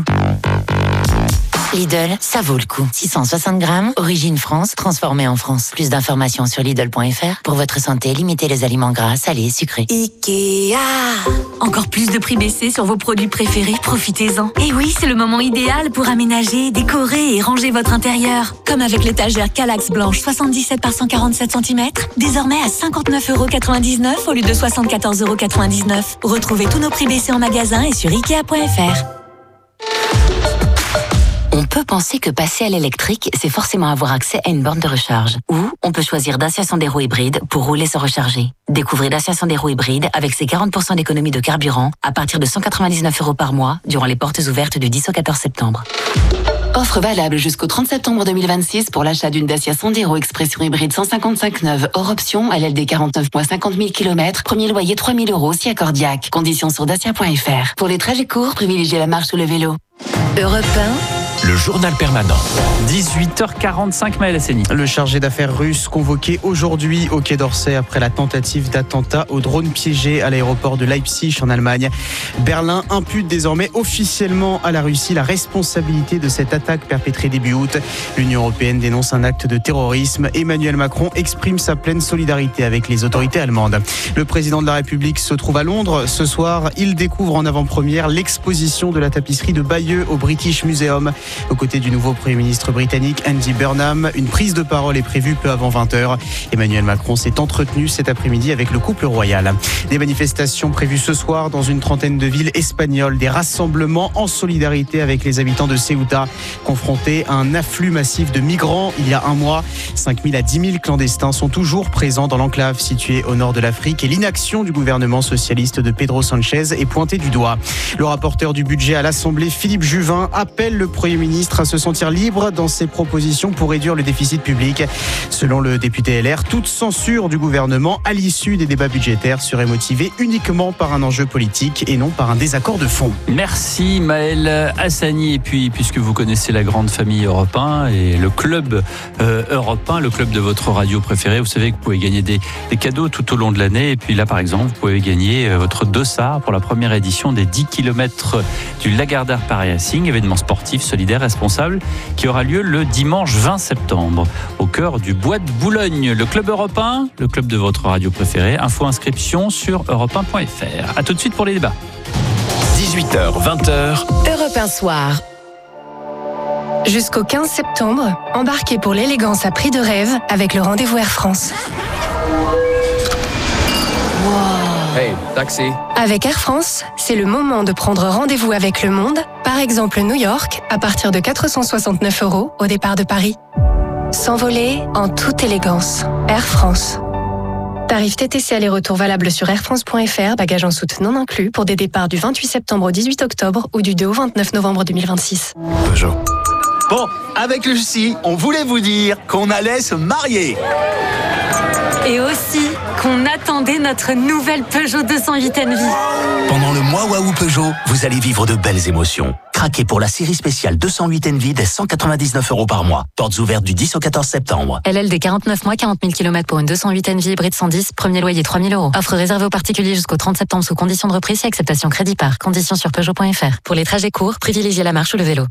Lidl, ça vaut le coup. six cent soixante grammes, Origine France, transformé en France. Plus d'informations sur Lidl point F R. Pour votre santé, limitez les aliments gras, salés, sucrés. Ikea. Encore plus de prix baissés sur vos produits préférés, profitez-en. Et oui, c'est le moment idéal pour aménager, décorer et ranger votre intérieur. Comme avec l'étagère Kallax blanche soixante-dix-sept par cent quarante-sept centimètres, désormais à cinquante-neuf euros quatre-vingt-dix-neuf au lieu de soixante-quatorze euros quatre-vingt-dix-neuf. Retrouvez tous nos prix baissés en magasin et sur ikea point F R. On peut penser que passer à l'électrique, c'est forcément avoir accès à une borne de recharge. Ou on peut choisir Dacia Sandero hybride pour rouler sans recharger. Découvrez Dacia Sandero hybride avec ses quarante pour cent d'économie de carburant à partir de cent quatre-vingt-dix-neuf euros par mois durant les portes ouvertes du dix au quatorze septembre. Offre valable jusqu'au trente septembre deux mille vingt-six pour l'achat d'une Dacia Sandero Expression hybride cent cinquante-cinq neuve hors option à L L D quarante-neuf mois cinquante mille kilomètres, premier loyer trois mille euros si accordiaque. Conditions sur dacia point F R. Pour les trajets courts, privilégiez la marche ou le vélo. Europe un. Le journal permanent. dix-huit heures quarante-cinq, Maël Hassani. Le chargé d'affaires russe convoqué aujourd'hui au Quai d'Orsay après la tentative d'attentat au drone piégé à l'aéroport de Leipzig en Allemagne. Berlin impute désormais officiellement à la Russie la responsabilité de cette attaque perpétrée début août. L'Union européenne dénonce un acte de terrorisme. Emmanuel Macron exprime sa pleine solidarité avec les autorités allemandes. Le président de la République se trouve à Londres. Ce soir, il découvre en avant-première l'exposition de la tapisserie de Bayeux au British Museum. Aux côtés du nouveau Premier ministre britannique Andy Burnham, une prise de parole est prévue peu avant vingt heures. Emmanuel Macron s'est entretenu cet après-midi avec le couple royal. Des manifestations prévues ce soir dans une trentaine de villes espagnoles. Des rassemblements en solidarité avec les habitants de Ceuta, confrontés à un afflux massif de migrants il y a un mois. cinq mille à dix mille clandestins sont toujours présents dans l'enclave située au nord de l'Afrique et l'inaction du gouvernement socialiste de Pedro Sanchez est pointée du doigt. Le rapporteur du budget à l'Assemblée, Philippe Juvin, appelle le Premier Premier ministre à se sentir libre dans ses propositions pour réduire le déficit public. Selon le député L R, toute censure du gouvernement à l'issue des débats budgétaires serait motivée uniquement par un enjeu politique et non par un désaccord de fond. Merci Maël Hassani. Et puis, puisque vous connaissez la grande famille Europe un et le club euh, Europe un, le club de votre radio préférée, vous savez que vous pouvez gagner des, des cadeaux tout au long de l'année. Et puis là, par exemple, vous pouvez gagner votre dossard pour la première édition des dix kilomètres du Lagardère Paris Racing, événement sportif, solidaire, responsable, qui aura lieu le dimanche vingt septembre, au cœur du bois de Boulogne. Le club Europe un, le club de votre radio préférée. Info inscription sur europe un point f r. A tout de suite pour les débats. dix-huit heures, vingt heures. Europe un soir. Jusqu'au quinze septembre, embarquez pour l'élégance à prix de rêve avec le rendez-vous Air France. Wow. Hey, taxi. Avec Air France, c'est le moment de prendre rendez-vous avec le monde, par exemple New York, à partir de quatre cent soixante-neuf euros au départ de Paris. S'envoler en toute élégance. Air France. Tarif T T C aller-retour valable sur air france point f r, bagages en soute non inclus, pour des départs du vingt-huit septembre au dix-huit octobre ou du deux au vingt-neuf novembre deux mille vingt-six. Peugeot. Bon, avec Lucie, on voulait vous dire qu'on allait se marier. Et aussi qu'on attendait notre nouvelle Peugeot deux cent huit Envy. Pendant le mois Waouh Peugeot, vous allez vivre de belles émotions. Craquez pour la série spéciale deux cent huit Envy dès cent quatre-vingt-dix-neuf euros par mois. Portes ouvertes du dix au quatorze septembre. L L D quarante-neuf mois, quarante mille kilomètres pour une deux cent huit Envy hybride cent dix, premier loyer trois mille euros. Offre réservée aux particuliers jusqu'au trente septembre sous conditions de reprise et acceptation crédit par. Conditions sur Peugeot point f r. Pour les trajets courts, privilégiez la marche ou le vélo.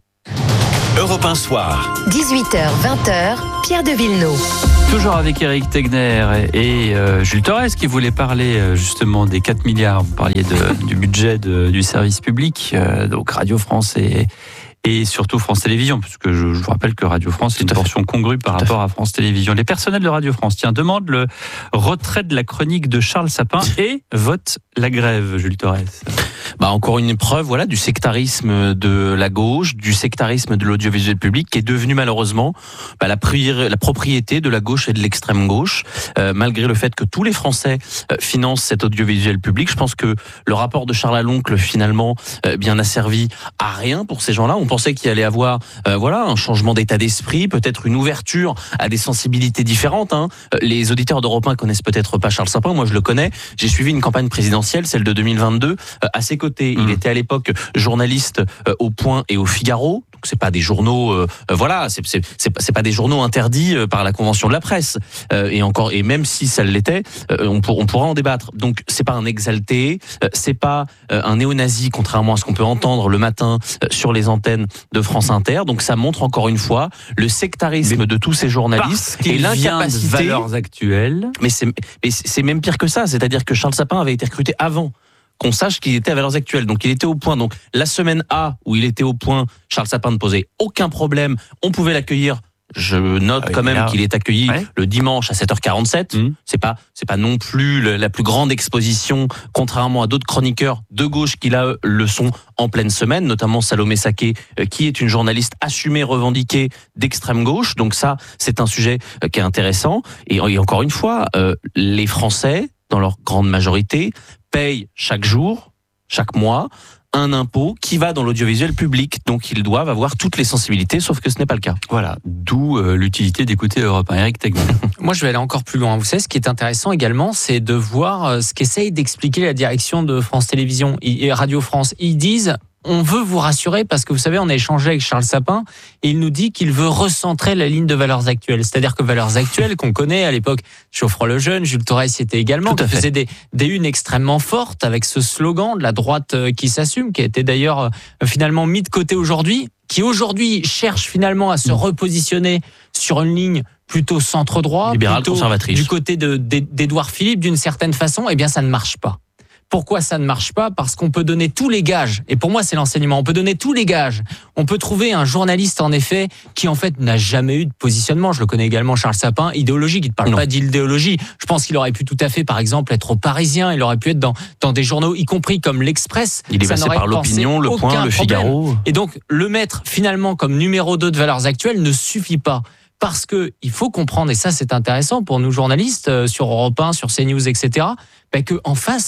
Europe un soir. dix-huit heures, vingt heures, Pierre de Villeneuve. Toujours avec Éric Tegner et euh, Jules Torres qui voulait parler euh, justement des quatre milliards. Vous parliez de, du budget de, du service public, euh, donc Radio France et, et surtout France Télévisions, puisque je, je vous rappelle que Radio France est une portion congrue par rapport à France Télévisions. Les personnels de Radio France, tiens, demandent le retrait de la chronique de Charles Sapin et votent la grève, Jules Torres. Bah encore une preuve, voilà, du sectarisme de la gauche, du sectarisme de l'audiovisuel public, qui est devenu malheureusement bah, la, pri- la propriété de la gauche et de l'extrême gauche. Euh, malgré le fait que tous les Français euh, financent cet audiovisuel public, je pense que le rapport de Charles Aloncle finalement euh, bien n'a servi à rien pour ces gens-là. On pensait qu'il allait avoir euh, voilà un changement d'état d'esprit, peut-être une ouverture à des sensibilités différentes. Hein. Les auditeurs d'Europe un connaissent peut-être pas Charles Sapin, moi je le connais. J'ai suivi une campagne présidentielle, celle de deux mille vingt-deux, euh, à ses côté. Il mmh. était à l'époque journaliste euh, au Point et au Figaro. Donc c'est pas des journaux, euh, euh, voilà, c'est, c'est, c'est, c'est pas des journaux interdits euh, par la Convention de la presse. Euh, et encore, et même si ça l'était, euh, on, pour, on pourra en débattre. Donc c'est pas un exalté, euh, c'est pas euh, un néo-nazi, contrairement à ce qu'on peut entendre le matin euh, sur les antennes de France Inter. Donc ça montre encore une fois le sectarisme mais de tous ces journalistes et l'incapacité. Vient de Valeurs Actuelles. Mais c'est, mais c'est même pire que ça. C'est-à-dire que Charles Sapin avait été recruté avant qu'on sache qu'il était à Valeurs Actuelles. Donc il était au Point. Donc la semaine A où il était au Point, Charles Sapin ne posait aucun problème. On pouvait l'accueillir. Je note ah oui, quand même là, qu'il est accueilli ouais. le dimanche à sept heures quarante-sept. Mmh. C'est pas, c'est pas non plus le, la plus grande exposition, contrairement à d'autres chroniqueurs de gauche qui là le sont en pleine semaine, notamment Salomé Saké, euh, qui est une journaliste assumée, revendiquée d'extrême gauche. Donc ça, c'est un sujet euh, qui est intéressant. Et, et encore une fois, euh, les Français, dans leur grande majorité, payent chaque jour, chaque mois, un impôt qui va dans l'audiovisuel public. Donc ils doivent avoir toutes les sensibilités, sauf que ce n'est pas le cas. Voilà, d'où euh, l'utilité d'écouter Europe un. Éric Tegner. Moi je vais aller encore plus loin. Vous savez, ce qui est intéressant également, c'est de voir euh, ce qu'essaye d'expliquer la direction de France Télévisions et Radio France. Ils disent... On veut vous rassurer parce que vous savez, on a échangé avec Charles Sapin et il nous dit qu'il veut recentrer la ligne de Valeurs Actuelles. C'est-à-dire que Valeurs Actuelles, qu'on connaît à l'époque, Geoffroy Lejeune, Jules Torres y était également, qui faisait des, des unes extrêmement fortes avec ce slogan de la droite qui s'assume, qui a été d'ailleurs finalement mis de côté aujourd'hui, qui aujourd'hui cherche finalement à se repositionner sur une ligne plutôt centre-droit, libérale, plutôt conservatrice. Du côté de, d'Édouard Philippe d'une certaine façon. Eh bien, ça ne marche pas. Pourquoi ça ne marche pas ? Parce qu'on peut donner tous les gages, et pour moi c'est l'enseignement, on peut donner tous les gages. On peut trouver un journaliste en effet qui en fait n'a jamais eu de positionnement. Je le connais également, Charles Sapin, idéologique, il ne parle non. pas d'idéologie. Je pense qu'il aurait pu tout à fait par exemple être au Parisien, il aurait pu être dans, dans des journaux, y compris comme l'Express. Il est passé par l'Opinion, Le Point, Le Figaro. Et donc le mettre finalement comme numéro deux de Valeurs Actuelles ne suffit pas. Parce que il faut comprendre, et ça c'est intéressant pour nous journalistes, euh, sur Europe un, sur CNews, et cetera, bah, qu'en face,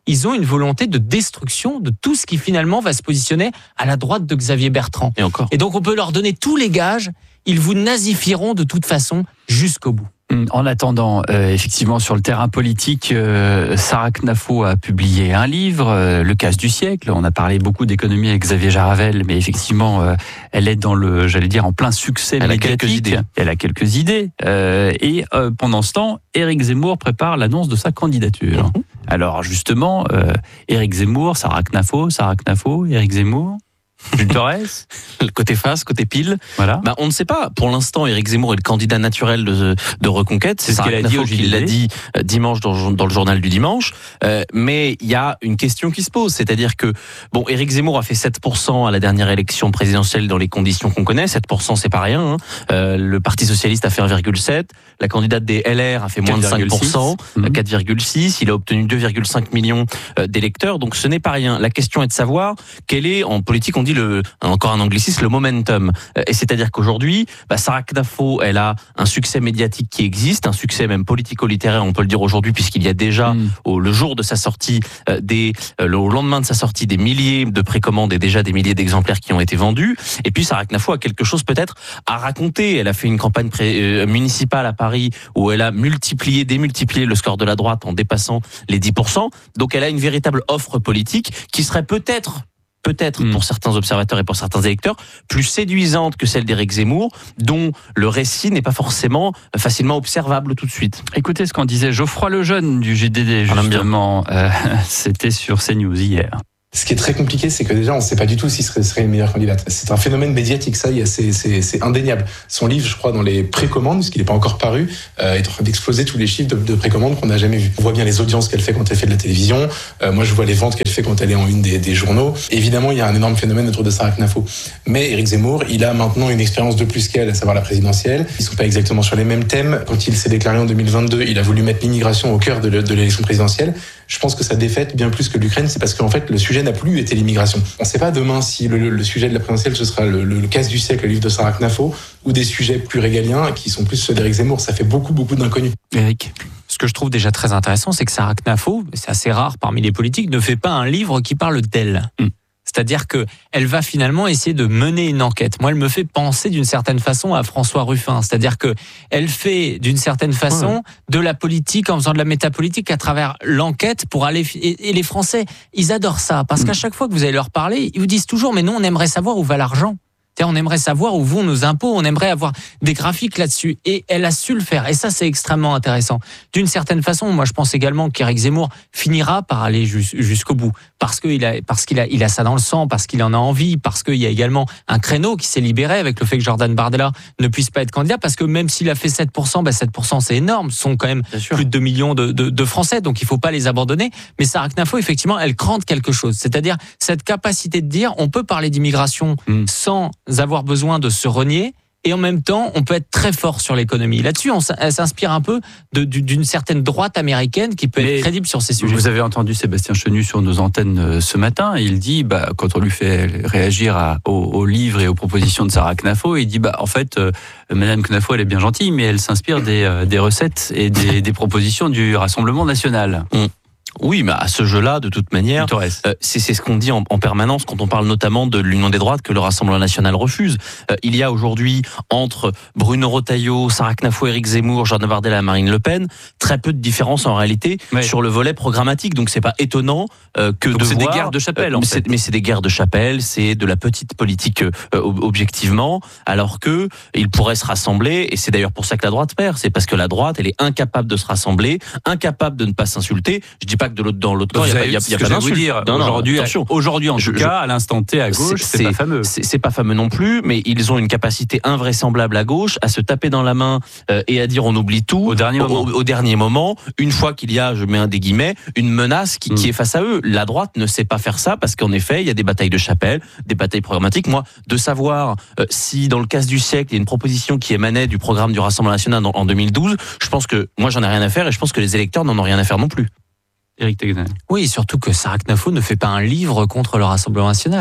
ils ont une volonté de destruction de tout ce qui finalement va se positionner à la droite de Xavier Bertrand. Et encore. Et donc on peut leur donner tous les gages, ils vous nazifieront de toute façon jusqu'au bout. En attendant, euh, effectivement, sur le terrain politique, euh, Sarah Knafo a publié un livre, euh, Le casse du siècle. On a parlé beaucoup d'économie avec Xavier Jaravel, mais effectivement, euh, elle est dans le, j'allais dire, en plein succès elle médiatique. A quelques idées. Elle a quelques idées. Euh, et euh, pendant ce temps, Éric Zemmour prépare l'annonce de sa candidature. Mmh. Alors justement, euh, Éric Zemmour, Sarah Knafo, Sarah Knafo, Éric Zemmour. Jules Torres, côté face, côté pile. Voilà. Bah, on ne sait pas. Pour l'instant, Éric Zemmour est le candidat naturel de, de Reconquête. C'est ce qu'elle a dit au qu'il l'a dit dimanche dans, dans le journal du dimanche. Euh, mais il y a une question qui se pose. C'est-à-dire que, bon, Éric Zemmour a fait sept pour cent à la dernière élection présidentielle dans les conditions qu'on connaît. sept pour cent, c'est pas rien. Hein. Euh, le Parti Socialiste a fait un virgule sept. La candidate des L R a fait moins de cinq pour cent. Mmh. quatre virgule six. Il a obtenu deux virgule cinq millions d'électeurs. Donc ce n'est pas rien. La question est de savoir quel est, en politique, on dit le, encore un anglicisme, le momentum. Et c'est-à-dire qu'aujourd'hui, bah, Sarah Knafo, elle a un succès médiatique qui existe, un succès même politico-littéraire, on peut le dire aujourd'hui, puisqu'il y a déjà, mmh. au, le jour de sa sortie, euh, des, euh, le, au lendemain de sa sortie, des milliers de précommandes et déjà des milliers d'exemplaires qui ont été vendus. Et puis Sarah Knafo a quelque chose peut-être à raconter. Elle a fait une campagne pré, euh, municipale à Paris où elle a multiplié, démultiplié le score de la droite en dépassant les dix pour cent. Donc elle a une véritable offre politique qui serait peut-être peut-être mmh. pour certains observateurs et pour certains électeurs, plus séduisante que celle d'Éric Zemmour, dont le récit n'est pas forcément facilement observable tout de suite. Écoutez ce qu'en disait Geoffroy Lejeune du J D D, justement. Euh, c'était sur CNews hier. Ce qui est très compliqué, c'est que déjà, on ne sait pas du tout si ce serait une meilleure candidate. C'est un phénomène médiatique, ça, c'est, c'est, c'est indéniable. Son livre, je crois, dans les précommandes, parce qu'il n'est pas encore paru, euh, est en train d'exploser tous les chiffres de, de précommandes qu'on n'a jamais vus. On voit bien les audiences qu'elle fait quand elle fait de la télévision. Euh, moi, je vois les ventes qu'elle fait quand elle est en une des, des journaux. Évidemment, il y a un énorme phénomène autour de Sarah Knafo. Mais Éric Zemmour, il a maintenant une expérience de plus qu'elle, à savoir la présidentielle. Ils ne sont pas exactement sur les mêmes thèmes. Quand il s'est déclaré en deux mille vingt-deux, il a voulu mettre l'immigration au cœur de, de l'élection présidentielle. Je pense que sa défaite, bien plus que l'Ukraine, c'est parce qu'en fait, le sujet n'a plus été l'immigration. On ne sait pas demain si le, le sujet de la présidentielle, ce sera le, le, le casse du siècle, le livre de Sarah Knafo, ou des sujets plus régaliens qui sont plus ceux d'Éric Zemmour. Ça fait beaucoup, beaucoup d'inconnus. Éric, ce que je trouve déjà très intéressant, c'est que Sarah Knafo, c'est assez rare parmi les politiques, ne fait pas un livre qui parle d'elle. Mmh. C'est-à-dire que elle va finalement essayer de mener une enquête. Moi, elle me fait penser d'une certaine façon à François Ruffin. C'est-à-dire que elle fait d'une certaine façon ouais. de la politique en faisant de la métapolitique à travers l'enquête pour aller. Et les Français, ils adorent ça parce mmh. qu'à chaque fois que vous allez leur parler, ils vous disent toujours mais nous, on aimerait savoir où va l'argent. On aimerait savoir où vont nos impôts, on aimerait avoir des graphiques là-dessus. Et elle a su le faire. Et ça, c'est extrêmement intéressant. D'une certaine façon, moi, je pense également qu'Éric Zemmour finira par aller jusqu'au bout. Parce qu'il a, parce qu'il a, il a ça dans le sang, parce qu'il en a envie, parce qu'il y a également un créneau qui s'est libéré avec le fait que Jordan Bardella ne puisse pas être candidat. Parce que même s'il a fait sept pour cent, bah sept pour cent, c'est énorme. Ce sont quand même plus de deux millions de, de, de Français. Donc, il ne faut pas les abandonner. Mais Sarah Knafo, effectivement, elle crante quelque chose. C'est-à-dire cette capacité de dire, on peut parler d'immigration mmh. sans avoir besoin de se renier et en même temps on peut être très fort sur l'économie. Là-dessus on s'inspire un peu de, d'une certaine droite américaine qui peut Mais être crédible sur ces sujets. Vous avez entendu Sébastien Chenu sur nos antennes ce matin, il dit bah, quand on lui fait réagir à, au, au livre et aux propositions de Sarah Knafo, il dit bah, en fait euh, Madame Knafo elle est bien gentille mais elle s'inspire des, euh, des recettes et des, des propositions du Rassemblement National. Mmh. Oui, mais à ce jeu-là, de toute manière, euh, c'est, c'est ce qu'on dit en, en permanence quand on parle notamment de l'Union des droites que le Rassemblement national refuse. Euh, il y a aujourd'hui, entre Bruno Retailleau, Sarah Knafo, Éric Zemmour, Jordan Bardella et Marine Le Pen, très peu de différence en réalité ouais. sur le volet programmatique. Donc c'est pas étonnant euh, que Donc de c'est voir... des guerres de chapelle, euh, en mais, fait. c'est, mais c'est des guerres de chapelle, c'est de la petite politique euh, objectivement, alors que ils pourraient se rassembler, et c'est d'ailleurs pour ça que la droite perd. C'est parce que la droite, elle est incapable de se rassembler, incapable de ne pas s'insulter. Je dis pas que de l'autre, dans l'autre camp, il n'y a, y a, y a pas d'insulte. Aujourd'hui, aujourd'hui, en je, tout je, cas, à l'instant T, à gauche, c'est, c'est pas fameux. C'est, c'est pas fameux non plus, mais ils ont une capacité invraisemblable à gauche à se taper dans la main euh, et à dire on oublie tout au dernier moment. Au, au dernier moment, une fois qu'il y a, je mets un des guillemets, une menace qui, mmh. qui est face à eux. La droite ne sait pas faire ça parce qu'en effet, il y a des batailles de chapelle, des batailles programmatiques. Moi, de savoir euh, si dans le casse du siècle, il y a une proposition qui émanait du programme du Rassemblement national en, en deux mille douze, je pense que moi, j'en ai rien à faire et je pense que les électeurs n'en ont rien à faire non plus. Éric Tegner. Oui, surtout que Sarah Knafo ne fait pas un livre contre le Rassemblement national.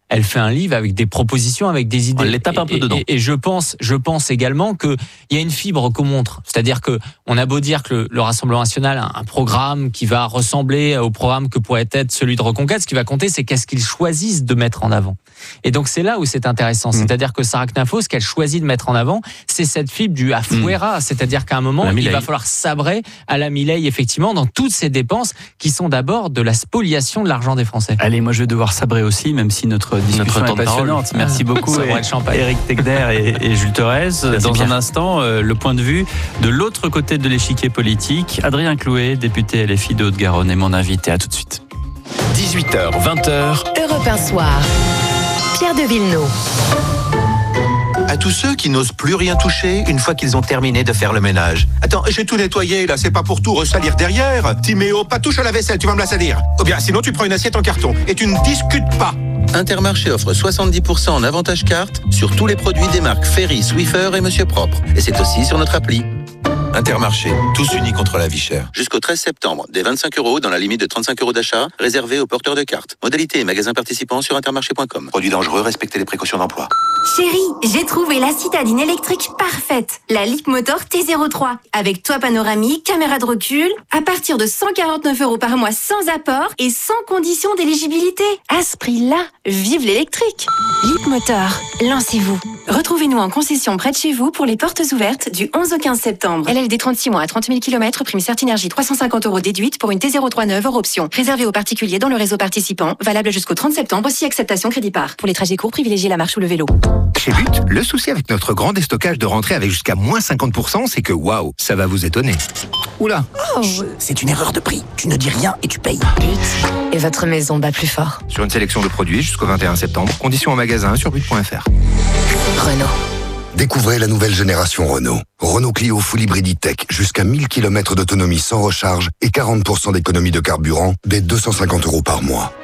elle fait un livre avec des propositions, avec des idées. On les tape un peu et, dedans. Et, et je pense, je pense également que il y a une fibre qu'on montre. C'est-à-dire que on a beau dire que le, le Rassemblement national a un programme qui va ressembler au programme que pourrait être celui de Reconquête. Ce qui va compter, c'est qu'est-ce qu'ils choisissent de mettre en avant. Et donc c'est là où c'est intéressant. Mmh. C'est-à-dire que Sarah Knafo, ce qu'elle choisit de mettre en avant, c'est cette fibre du afuera. Mmh. C'est-à-dire qu'à un moment, il va falloir sabrer à la Milei, effectivement, dans toutes ces dépenses qui sont d'abord de la spoliation de l'argent des Français. Allez, moi je vais devoir sabrer aussi, même si notre discussion notre est passionnante. Merci beaucoup, Éric Tegner et, et Jules Thorez. Dans bien. un instant, euh, le point de vue de l'autre côté de l'échiquier politique. Adrien Clouet, député L F I de Haute-Garonne, est mon invité. À tout de suite. dix-huit heures, vingt heures. Europe un soir. Pierre de Villeneuve. À tous ceux qui n'osent plus rien toucher une fois qu'ils ont terminé de faire le ménage. Attends, j'ai tout nettoyé là, c'est pas pour tout ressalir derrière. Timéo, pas touche à la vaisselle, tu vas me la salir. Ou bien sinon tu prends une assiette en carton et tu ne discutes pas. Intermarché offre soixante-dix pour cent en avantage carte sur tous les produits des marques Ferry, Swiffer et Monsieur Propre. Et c'est aussi sur notre appli. Intermarché, tous unis contre la vie chère. Jusqu'au treize septembre, des vingt-cinq euros dans la limite de trente-cinq euros d'achat, réservés aux porteurs de cartes. Modalité et magasins participants sur intermarché point com. Produits dangereux, respectez les précautions d'emploi. Chérie, j'ai trouvé la citadine électrique parfaite. La Leapmotor T zéro trois. Avec toit panoramique, caméra de recul, à partir de cent quarante-neuf euros par mois sans apport et sans condition d'éligibilité. À ce prix-là, vive l'électrique. Leapmotor, lancez-vous. Retrouvez-nous en concession près de chez vous pour les portes ouvertes du onze au quinze septembre. L L D trente-six mois à trente mille kilomètres, prime Certinergie trois cent cinquante euros déduite pour une T zéro trois neuve hors option. Réservé aux particuliers dans le réseau participant, valable jusqu'au trente septembre, si acceptation crédit par. Pour les trajets courts, privilégiez la marche ou le vélo. Chez But, le souci avec notre grand déstockage de rentrée avec jusqu'à moins cinquante pour cent, c'est que waouh, ça va vous étonner. Oula, oh, c'est une erreur de prix. Tu ne dis rien et tu payes. But, et votre maison bat plus fort. Sur une sélection de produits jusqu'au vingt et un septembre, conditions en magasin sur but point f r. Renault. Découvrez la nouvelle génération Renault. Renault Clio Full Hybrid E-Tech, jusqu'à mille kilomètres d'autonomie sans recharge et quarante pour cent d'économie de carburant dès deux cent cinquante euros par mois.